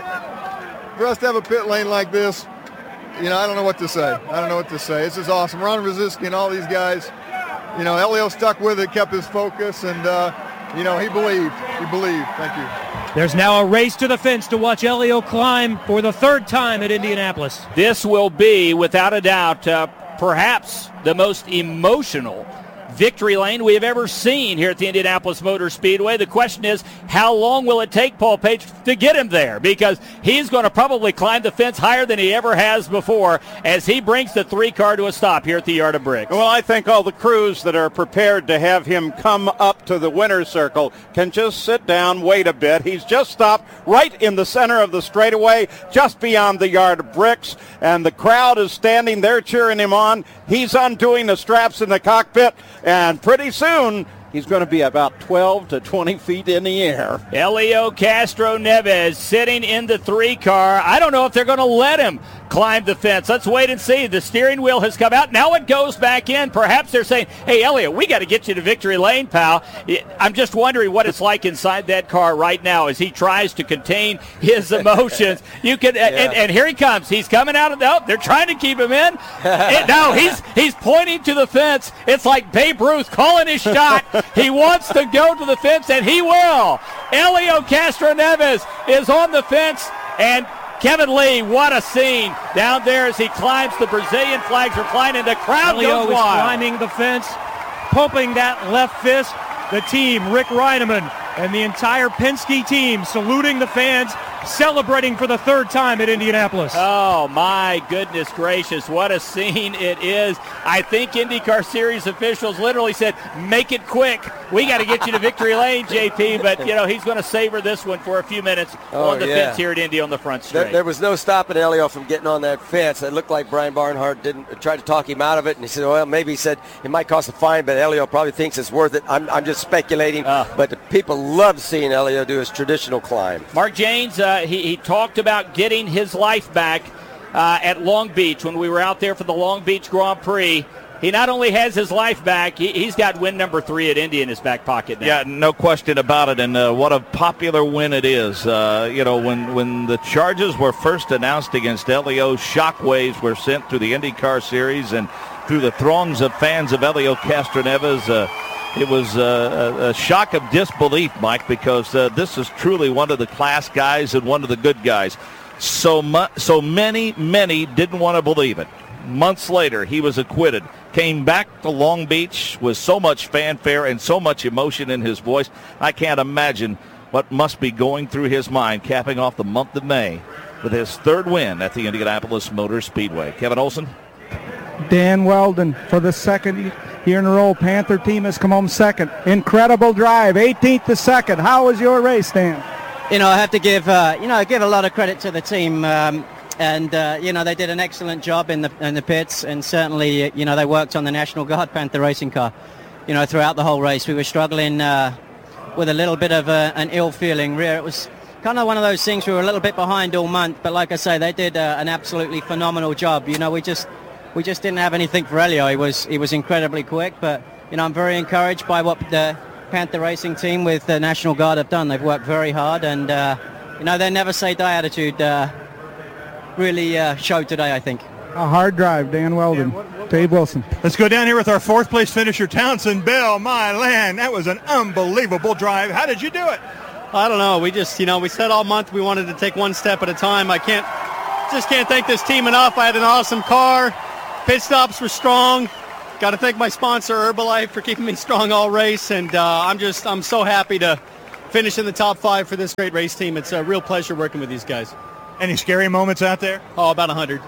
For us to have a pit lane like this, you know, I don't know what to say. I don't know what to say. This is awesome. Ron Rosiski and all these guys, you know, Elio stuck with it, kept his focus, and, uh, you know, he believed. He believed. Thank you. There's now a race to the fence to watch Elio climb for the third time at Indianapolis. This will be, without a doubt, uh, perhaps the most emotional victory lane we have ever seen here at the Indianapolis Motor Speedway. The question is, how long will it take Paul Page to get him there? Because he's going to probably climb the fence higher than he ever has before as he brings the three car to a stop here at the Yard of Bricks. Well, I think all the crews that are prepared to have him come up to the winner's circle can just sit down, wait a bit. He's just stopped right in the center of the straightaway, just beyond the Yard of Bricks, and the crowd is standing there cheering him on. He's undoing the straps in the cockpit, and pretty soon he's going to be about twelve to twenty feet in the air. Elio Castroneves sitting in the three car. I don't know if they're going to let him climb the fence. Let's wait and see. The steering wheel has come out. Now it goes back in. Perhaps they're saying, hey, Elio, we got to get you to victory lane, pal. I'm just wondering what it's like inside that car right now as he tries to contain his emotions. You can, yeah. and, and here he comes. He's coming out of the, oh, they're trying to keep him in. And no, he's, he's pointing to the fence. It's like Babe Ruth calling his shot. He wants to go to the fence, and he will. Elio Castroneves is on the fence, and Kevin Lee, what a scene down there as he climbs. The Brazilian flags are flying, and the crowd Elio goes is wild. climbing the fence, pumping that left fist. The team, Rick Reineman, and the entire Penske team saluting the fans, celebrating for the third time at Indianapolis. Oh, my goodness gracious. What a scene it is. I think IndyCar Series officials literally said, make it quick. We got to get you to victory lane, J P. But, you know, he's going to savor this one for a few minutes oh, on the yeah. fence here at Indy on the front straight. There, there was no stopping Elio from getting on that fence. It looked like Brian Barnhart didn't try to talk him out of it. And he said, well, maybe he said it might cost a fine, but Elio probably thinks it's worth it. I'm, I'm just speculating. Uh, but the people love seeing Elio do his traditional climb. Mark Janes, uh, he, he talked about getting his life back uh, at Long Beach when we were out there for the Long Beach Grand Prix. He not only has his life back, he, he's got win number three at Indy in his back pocket now. Yeah, no question about it, and uh, what a popular win it is. Uh, you know, when, when the charges were first announced against Elio, shockwaves were sent through the IndyCar Series and through the throngs of fans of Elio Castroneves. Uh, It was uh, a, a shock of disbelief, Mike, because uh, this is truly one of the class guys and one of the good guys. So, mu- so many, many didn't want to believe it. Months later, he was acquitted. Came back to Long Beach with so much fanfare and so much emotion in his voice. I can't imagine what must be going through his mind, capping off the month of May with his third win at the Indianapolis Motor Speedway. Kevin Olson. Dan Weldon for the second year in a row. Panther team has come home second. Incredible drive, eighteenth to second. How was your race, Dan? You know, I have to give uh, you know give a lot of credit to the team, um, and uh, you know they did an excellent job in the in the pits, and certainly you know they worked on the National Guard Panther racing car. You know, throughout the whole race, we were struggling uh, with a little bit of a, an ill feeling. It was kind of one of those things. We were a little bit behind all month, but like I say, they did uh, an absolutely phenomenal job. You know, we just we just didn't have anything for Elio. He was he was incredibly quick, but you know, I'm very encouraged by what the Panther Racing team with the National Guard have done. They've worked very hard, and uh, you know, their never say die attitude uh, really uh, showed today, I think. A hard drive, Dan Weldon, Dave Wilson. Let's go down here with our fourth place finisher, Townsend Bell. My land, that was an unbelievable drive. How did you do it? I don't know. We just, you know, we said all month we wanted to take one step at a time. I can't, just can't thank this team enough. I had an awesome car. Pit stops were strong. Got to thank my sponsor, Herbalife, for keeping me strong all race. And uh, I'm just, I'm so happy to finish in the top five for this great race team. It's a real pleasure working with these guys. Any scary moments out there? Oh, about one hundred.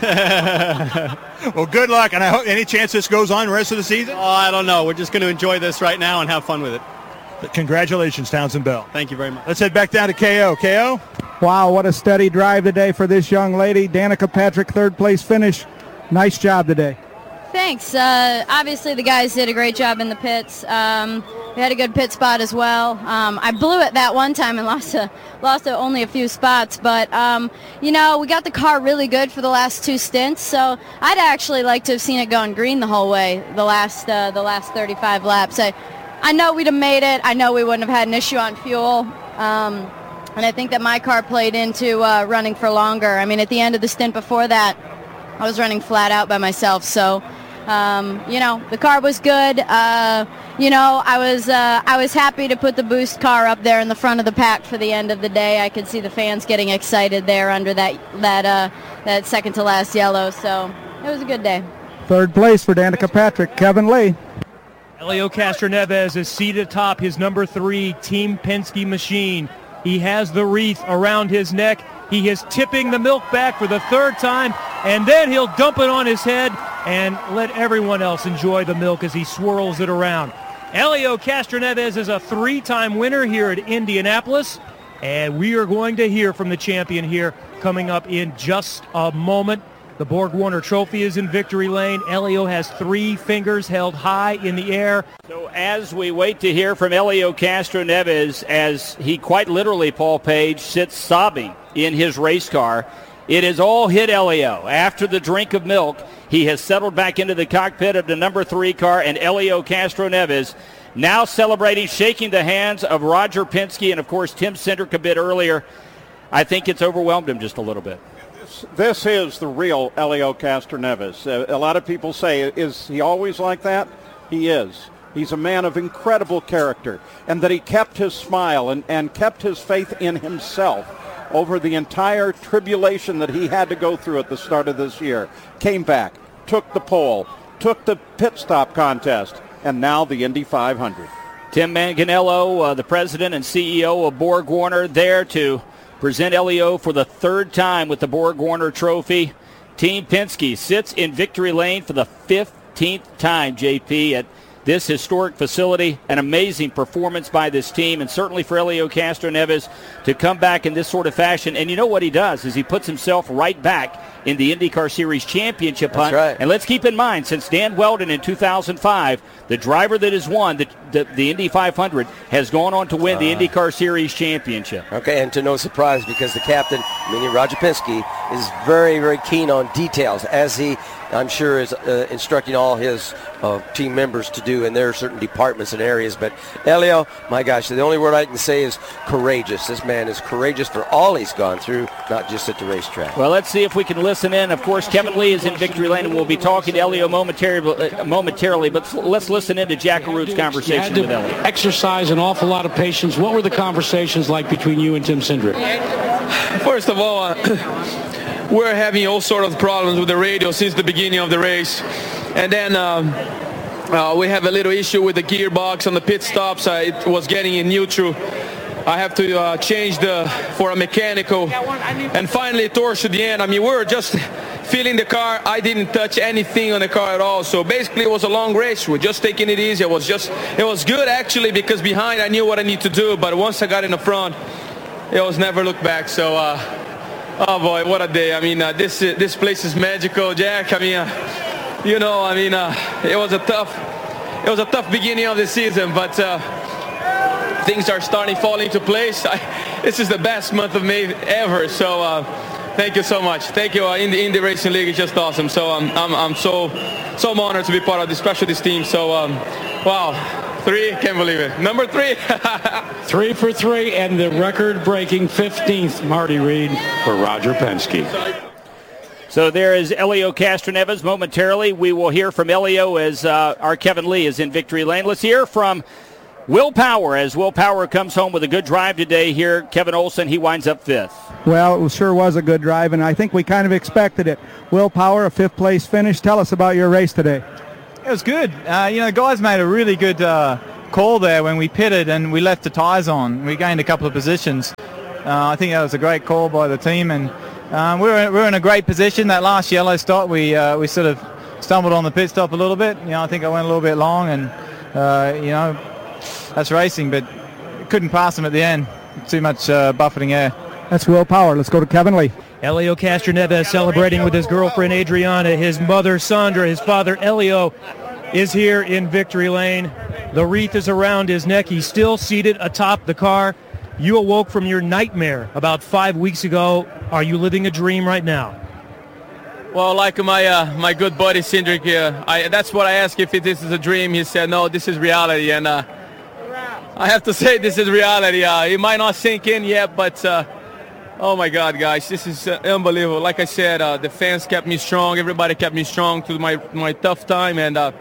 Well, good luck, and I hope any chance this goes on the rest of the season? Oh, I don't know. We're just going to enjoy this right now and have fun with it. Congratulations, Townsend Bell. Thank you very much. Let's head back down to K O. K O? Wow, what a steady drive today for this young lady. Danica Patrick, third place finish. Nice job today. Thanks. Uh, obviously, the guys did a great job in the pits. Um, we had a good pit spot as well. Um, I blew it that one time and lost a, lost a, only a few spots. But, um, you know, we got the car really good for the last two stints. So I'd actually like to have seen it going green the whole way, the last uh, the last thirty-five laps. I, I know we'd have made it. I know we wouldn't have had an issue on fuel. Um, and I think that my car played into uh, running for longer. I mean, at the end of the stint before that, I was running flat out by myself. So, um, you know, the car was good. Uh, you know, I was uh, I was happy to put the boost car up there in the front of the pack for the end of the day. I could see the fans getting excited there under that that uh, that second to last yellow. So it was a good day. Third place for Danica Patrick, Kevin Lee. Helio Castroneves is seated atop his number three Team Penske machine. He has the wreath around his neck. He is tipping the milk back for the third time, and then he'll dump it on his head and let everyone else enjoy the milk as he swirls it around. Helio Castroneves is a three-time winner here at Indianapolis, and we are going to hear from the champion here coming up in just a moment. The Borg Warner Trophy is in victory lane. Helio has three fingers held high in the air. So as we wait to hear from Helio Castroneves, as he quite literally, Paul Page, sits sobbing in his race car, it has all hit Helio. After the drink of milk, he has settled back into the cockpit of the number three car, and Helio Castroneves now celebrating, shaking the hands of Roger Penske and, of course, Tim Cindric a bit earlier. I think it's overwhelmed him just a little bit. This is the real Helio Castroneves. Uh, a lot of people say, is he always like that? He is. He's a man of incredible character, and that he kept his smile and, and kept his faith in himself over the entire tribulation that he had to go through at the start of this year. Came back, took the pole, took the pit stop contest, and now the Indy five hundred. Tim Manganiello, uh, the president and C E O of Borg Warner, there to present Helio for the third time with the Borg Warner Trophy. Team Penske sits in victory lane for the fifteenth time, J P, at this historic facility. An amazing performance by this team, and certainly for Helio Castroneves to come back in this sort of fashion. And you know what he does is he puts himself right back in the IndyCar Series championship hunt. That's right. And let's keep in mind, since Dan Weldon in two thousand five, the driver that has won the, the, the Indy five hundred has gone on to win uh, the IndyCar Series championship. Okay, and to no surprise, because the captain, meaning Roger Penske, is very, very keen on details, as he, I'm sure, is uh, instructing all his uh, team members to do in their certain departments and areas. But Helio, my gosh, the only word I can say is courageous. This man is courageous for all he's gone through, not just at the racetrack. Well, let's see if we can listen in. Of course, Kevin Lee is in victory lane, and we'll be talking to Helio momentarily, uh, momentarily but let's listen in to Jack Arut's conversation with Helio. Exercise an awful lot of patience. What were the conversations like between you and Tim Cindric? First of all, uh, we're having all sorts of problems with the radio since the beginning of the race. And then um, uh, we have a little issue with the gearbox on the pit stops. Uh, it was getting in neutral. I have to uh, change the for a mechanical. And finally, towards the end, I mean, we were just feeling the car. I didn't touch anything on the car at all. So basically, it was a long race. We're just taking it easy. It was just, it was good actually, because behind I knew what I need to do. But once I got in the front, it was never look back. So, uh, oh boy, what a day! I mean, uh, this uh, this place is magical, Jack. I mean, uh, you know, I mean, uh, it was a tough, it was a tough beginning of the season, but uh, things are starting to fall into place. I, this is the best month of May ever. So uh, thank you so much. Thank you. Uh, Indy, Indy Racing League is just awesome. So um, I'm, I'm so, so honored to be part of this special this team. So um, wow, three, can't believe it. Number three. Three for three and the record-breaking fifteenth Marty Reed for Roger Penske. So there is Helio Castroneves. Momentarily, we will hear from Helio as uh, our Kevin Lee is in victory lane. Let's hear from Will Power as Will Power comes home with a good drive today here. Kevin Olson, he winds up fifth. Well, it sure was a good drive, and I think we kind of expected it. Will Power, a fifth-place finish. Tell us about your race today. It was good. Uh, you know, guys made a really good uh, call there when we pitted and we left the tyres on. We gained a couple of positions. Uh, I think that was a great call by the team, and um, we, were, we were in a great position. That last yellow stop, we uh, we sort of stumbled on the pit stop a little bit. You know, I think I went a little bit long, and uh, you know, that's racing, but couldn't pass him at the end. Too much uh, buffeting air. That's Will Power. Let's go to Kevin Lee. Helio Castroneves celebrating with his girlfriend Adriana, his mother Sandra, his father Helio is here in victory lane. The wreath is around his neck. He's still seated atop the car. You awoke from your nightmare about five weeks ago. Are you living a dream right now? Well, like my uh, my good buddy Cindric here, I, that's what I asked if this is a dream. He said, no, this is reality. And uh, I have to say this is reality. Uh, it might not sink in yet, but uh, oh my God, guys, this is uh, unbelievable. Like I said, uh, the fans kept me strong. Everybody kept me strong through my, my tough time. And uh,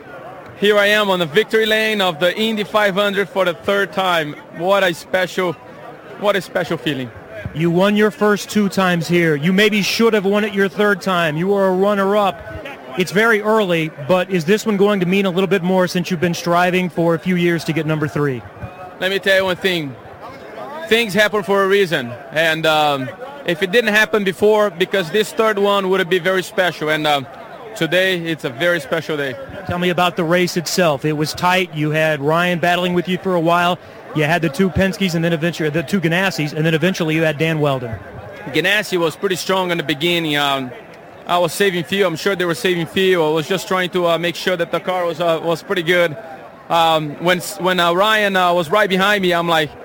here I am on the victory lane of the Indy five hundred for the third time. What a special, what a special feeling. You won your first two times here. You maybe should have won it your third time. You were a runner-up. It's very early, but is this one going to mean a little bit more since you've been striving for a few years to get number three? Let me tell you one thing. Things happen for a reason. And um, if it didn't happen before, because this third one would have been very special. And uh, today, it's a very special day. Tell me about the race itself. It was tight. You had Ryan battling with you for a while. You had the two Penske's and then eventually the two Ganassis, and then eventually you had Dan Weldon. Ganassi was pretty strong in the beginning. Um, I was saving fuel. I'm sure they were saving fuel. I was just trying to uh, make sure that the car was uh, was pretty good. Um, when when uh, Ryan uh, was right behind me, I'm like,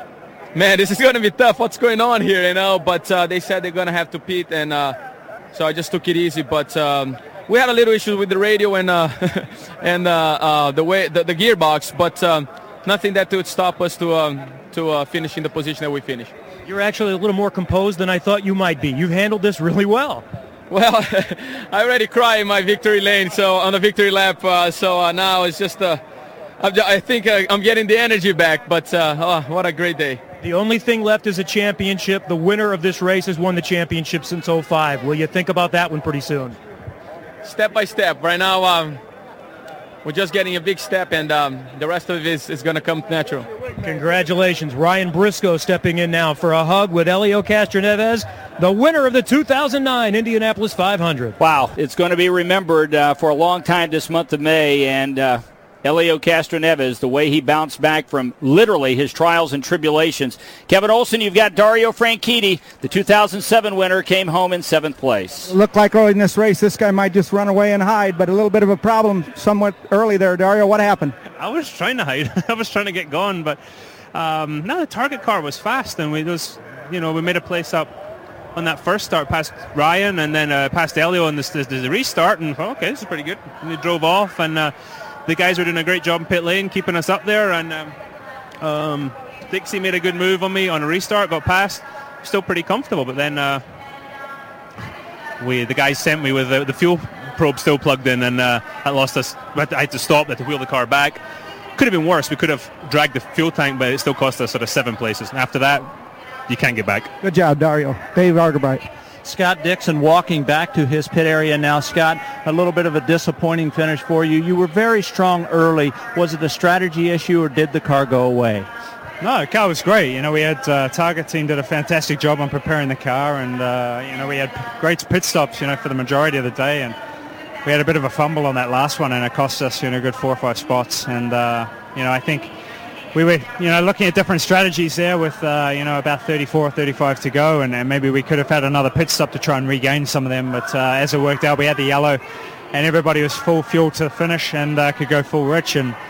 man, this is going to be tough. What's going on here, you know? But uh, they said they're going to have to pit, and uh, so I just took it easy. But um, we had a little issue with the radio and uh, and uh, uh, the way the, the gearbox, but um, nothing that would stop us to um, to uh, finish in the position that we finished. You're actually a little more composed than I thought you might be. You've handled this really well. Well, I already cried in my victory lane, so on the victory lap. Uh, so uh, now it's just, uh, I think uh, I'm getting the energy back. But uh, oh, what a great day! The only thing left is a championship. The winner of this race has won the championship since oh five. Will you think about that one pretty soon? Step by step. Right now, um, we're just getting a big step, and um, the rest of it is, is going to come natural. Congratulations. Ryan Briscoe stepping in now for a hug with Helio Castroneves, the winner of the two thousand nine Indianapolis five hundred. Wow, it's going to be remembered uh, for a long time this month of May, and uh, Helio Castroneves, the way he bounced back from literally his trials and tribulations. Kevin Olson, you've got Dario Franchitti, the two thousand seven winner, came home in seventh place. Looked like early in this race, this guy might just run away and hide, but a little bit of a problem somewhat early there. Dario, what happened? I was trying to hide. I was trying to get going, but um, no, the target car was fast, and we just, you know, we made a place up on that first start past Ryan, and then uh, past Helio on the, the, the restart, and thought, okay, this is pretty good. And we drove off, and uh, the guys were doing a great job in pit lane, keeping us up there, and um, um, Dixie made a good move on me on a restart, got past, still pretty comfortable, but then uh, we the guys sent me with the, the fuel probe still plugged in, and uh, that lost us. I had to stop, I had to wheel the car back. Could have been worse. We could have dragged the fuel tank, but it still cost us sort of seven places. And after that, you can't get back. Good job, Dario. Dave Argerbright. Scott Dixon walking back to his pit area now. Scott, a little bit of a disappointing finish for you. You were very strong early. Was it a strategy issue, or did the car go away? No, the car was great. You know, we had uh, Target team did a fantastic job on preparing the car, and uh, you know, we had great pit stops, you know, for the majority of the day, and we had a bit of a fumble on that last one, and it cost us, you know, a good four or five spots. And uh, you know, I think we were, you know, looking at different strategies there with, uh, you know, about thirty-four, thirty-five to go, and, and maybe we could have had another pit stop to try and regain some of them. But uh, as it worked out, we had the yellow, and everybody was full fuel to the finish and uh, could go full rich. And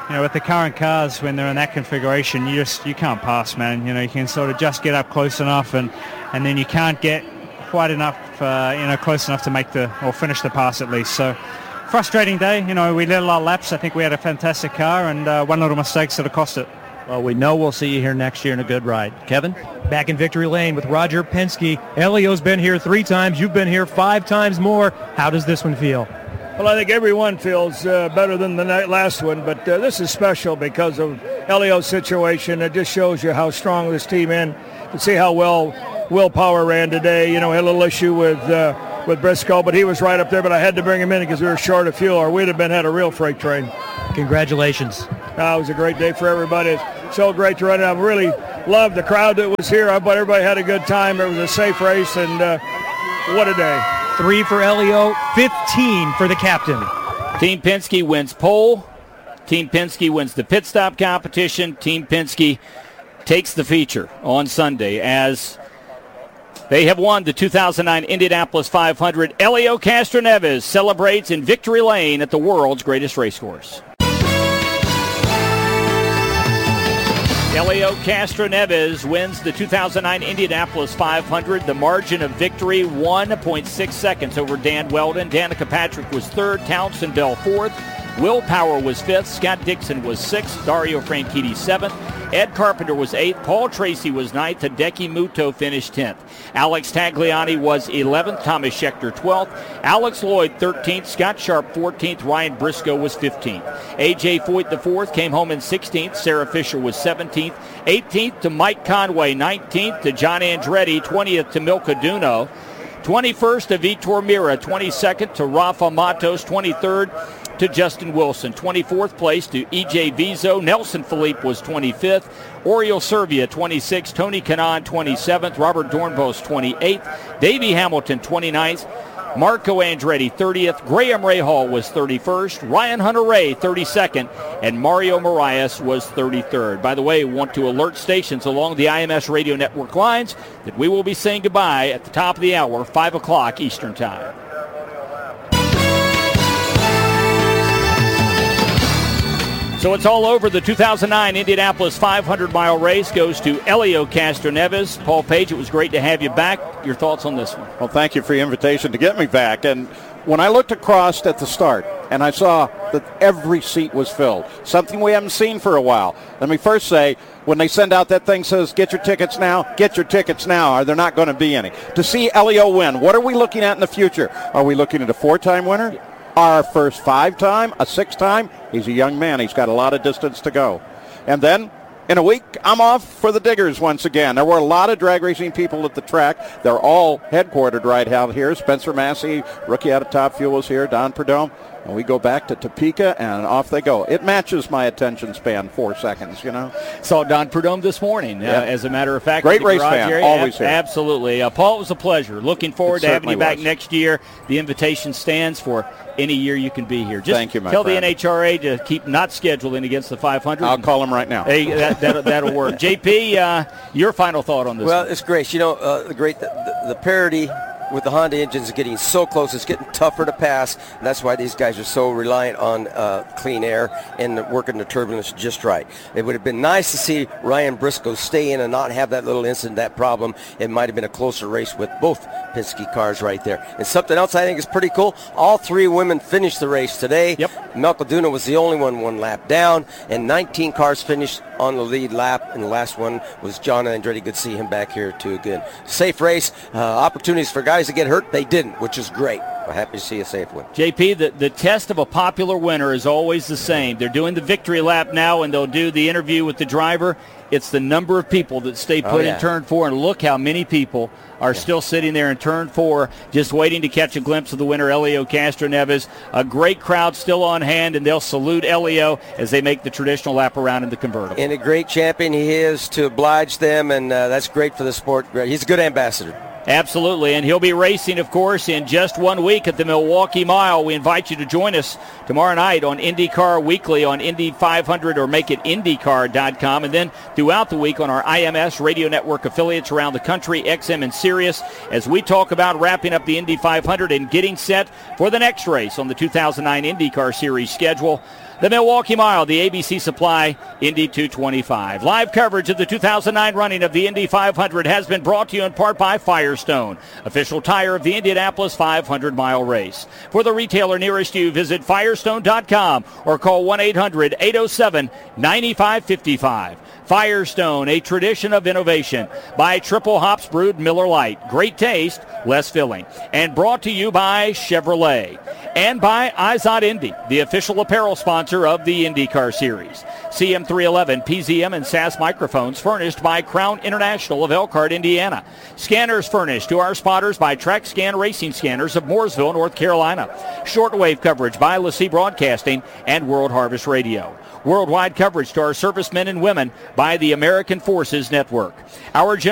you know, with the current cars, when they're in that configuration, you just you can't pass, man. You know, you can sort of just get up close enough, and and then you can't get quite enough, uh, you know, close enough to make the or finish the pass at least. So frustrating day. You know, we led a lot of laps. I think we had a fantastic car, and uh, one little mistake sort of cost it. Well, we know we'll see you here next year in a good ride. Kevin? Back in victory lane with Roger Penske. Elio's been here three times. You've been here five times more. How does this one feel? Well, I think everyone feels uh, better than the night last one, but uh, this is special because of Elio's situation. It just shows you how strong this team is. To see how well Will Power ran today. You know, had a little issue with uh, with Briscoe, but he was right up there, but I had to bring him in because we were short of fuel, or we'd have been had a real freight train. Congratulations. Uh, it was a great day for everybody. It's so great to run it. I really loved the crowd that was here. I thought everybody had a good time. It was a safe race, and uh, what a day. Three for Elio, fifteen for the captain. Team Penske wins pole. Team Penske wins the pit stop competition. Team Penske takes the feature on Sunday as they have won the two thousand nine Indianapolis five hundred. Helio Castroneves celebrates in victory lane at the world's greatest racecourse. Helio Castroneves wins the two thousand nine Indianapolis five hundred. The margin of victory, one point six seconds over Dan Weldon. Danica Patrick was third. Townsend Bell fourth. Will Power was fifth. Scott Dixon was sixth. Dario Franchitti seventh. Ed Carpenter was eighth. Paul Tracy was ninth. Hideki Muto finished tenth. Alex Tagliani was eleventh. Thomas Schechter twelfth. Alex Lloyd thirteenth. Scott Sharp fourteenth. Ryan Briscoe was fifteenth. A J Foyt the fourth came home in sixteenth. Sarah Fisher was seventeenth. eighteenth to Mike Conway. nineteenth to John Andretti. twentieth to Milka Duno. twenty-first to Vitor Mira. twenty-second to Rafa Matos. twenty-third to Justin Wilson. twenty-fourth place to E J Vizo. Nelson Philippe was twenty-fifth. Oriol Servia twenty-sixth. Tony Kanaan twenty-seventh. Robert Dornbos twenty-eighth. Davey Hamilton twenty-ninth. Marco Andretti thirtieth. Graham Rahal was thirty-first. Ryan Hunter-Reay thirty-second. And Mario Marias was thirty-third. By the way, we want to alert stations along the I M S radio network lines that we will be saying goodbye at the top of the hour, five o'clock Eastern Time. So it's all over. The two thousand nine Indianapolis five hundred mile race goes to Helio Castroneves. Paul Page, it was great to have you back. Your thoughts on this one? Well, thank you for the invitation to get me back. And when I looked across at the start and I saw that every seat was filled, something we haven't seen for a while. Let me first say, when they send out that thing says, get your tickets now, get your tickets now, or they're not going to be any. To see Helio win, what are we looking at in the future? Are we looking at a four-time winner? Yeah. Our first five-time, a six-time? He's a young man. He's got a lot of distance to go. And then, in a week, I'm off for the Diggers once again. There were a lot of drag racing people at the track. They're all headquartered right out here. Spencer Massey, rookie out of Top Fuel, was here. Don Prudhomme. And we go back to Topeka, and off they go. It matches my attention span, four seconds, you know. Saw Don Prudhomme this morning, yeah. uh, as a matter of fact. Great race fan, area. always Ab- here. Absolutely. Uh, Paul, it was a pleasure. Looking forward it to having you back was. next year. The invitation stands for any year you can be here. Just Thank you, my tell friend. the N H R A to keep not scheduling against the five hundred. I'll call him right now. Hey, that, that, that'll work. J P, uh, your final thought on this Well, one. it's great. You know, uh, the great the, the, the parity with the Honda engines is getting so close. It's getting tougher to pass. And that's why these guys are so reliant on uh, clean air and working the turbulence just right. It would have been nice to see Ryan Briscoe stay in and not have that little incident, that problem. It might have been a closer race with both Penske cars right there. And something else I think is pretty cool, all three women finished the race today. Yep. Milka Duno was the only one one lap down, and nineteen cars finished on the lead lap, and the last one was John Andretti. Good to see him back here too again. Safe race, uh, opportunities for guys to get hurt, they didn't, which is great. I'm happy to see a safe win. J P, the, the test of a popular winner is always the same. They're doing the victory lap now, and they'll do the interview with the driver. It's the number of people that stay put oh, yeah. in turn four, and look how many people are yeah. still sitting there in turn four just waiting to catch a glimpse of the winner, Helio Castroneves. A great crowd still on hand, and they'll salute Helio as they make the traditional lap around in the convertible. And a great champion he is to oblige them, and uh, that's great for the sport. He's a good ambassador. Absolutely, and he'll be racing, of course, in just one week at the Milwaukee Mile. We invite you to join us tomorrow night on IndyCar Weekly on Indy five hundred or make it Indy Car dot com, and then throughout the week on our I M S radio network affiliates around the country, X M and Sirius, as we talk about wrapping up the Indy five hundred and getting set for the next race on the two thousand nine IndyCar Series schedule. The Milwaukee Mile, the A B C Supply Indy two twenty-five. Live coverage of the two thousand nine running of the Indy five hundred has been brought to you in part by Firestone, official tire of the Indianapolis five hundred mile race. For the retailer nearest you, visit firestone dot com or call one eight hundred eight oh seven nine five five five. Firestone, a tradition of innovation. By Triple Hops Brewed Miller Lite. Great taste, less filling. And brought to you by Chevrolet. And by Izod Indy, the official apparel sponsor of the IndyCar Series. C M three eleven, P Z M, and S A S microphones furnished by Crown International of Elkhart, Indiana. Scanners furnished to our spotters by TrackScan Racing Scanners of Mooresville, North Carolina. Shortwave coverage by LaCie Broadcasting and World Harvest Radio. Worldwide coverage to our servicemen and women by the American Forces Network. Our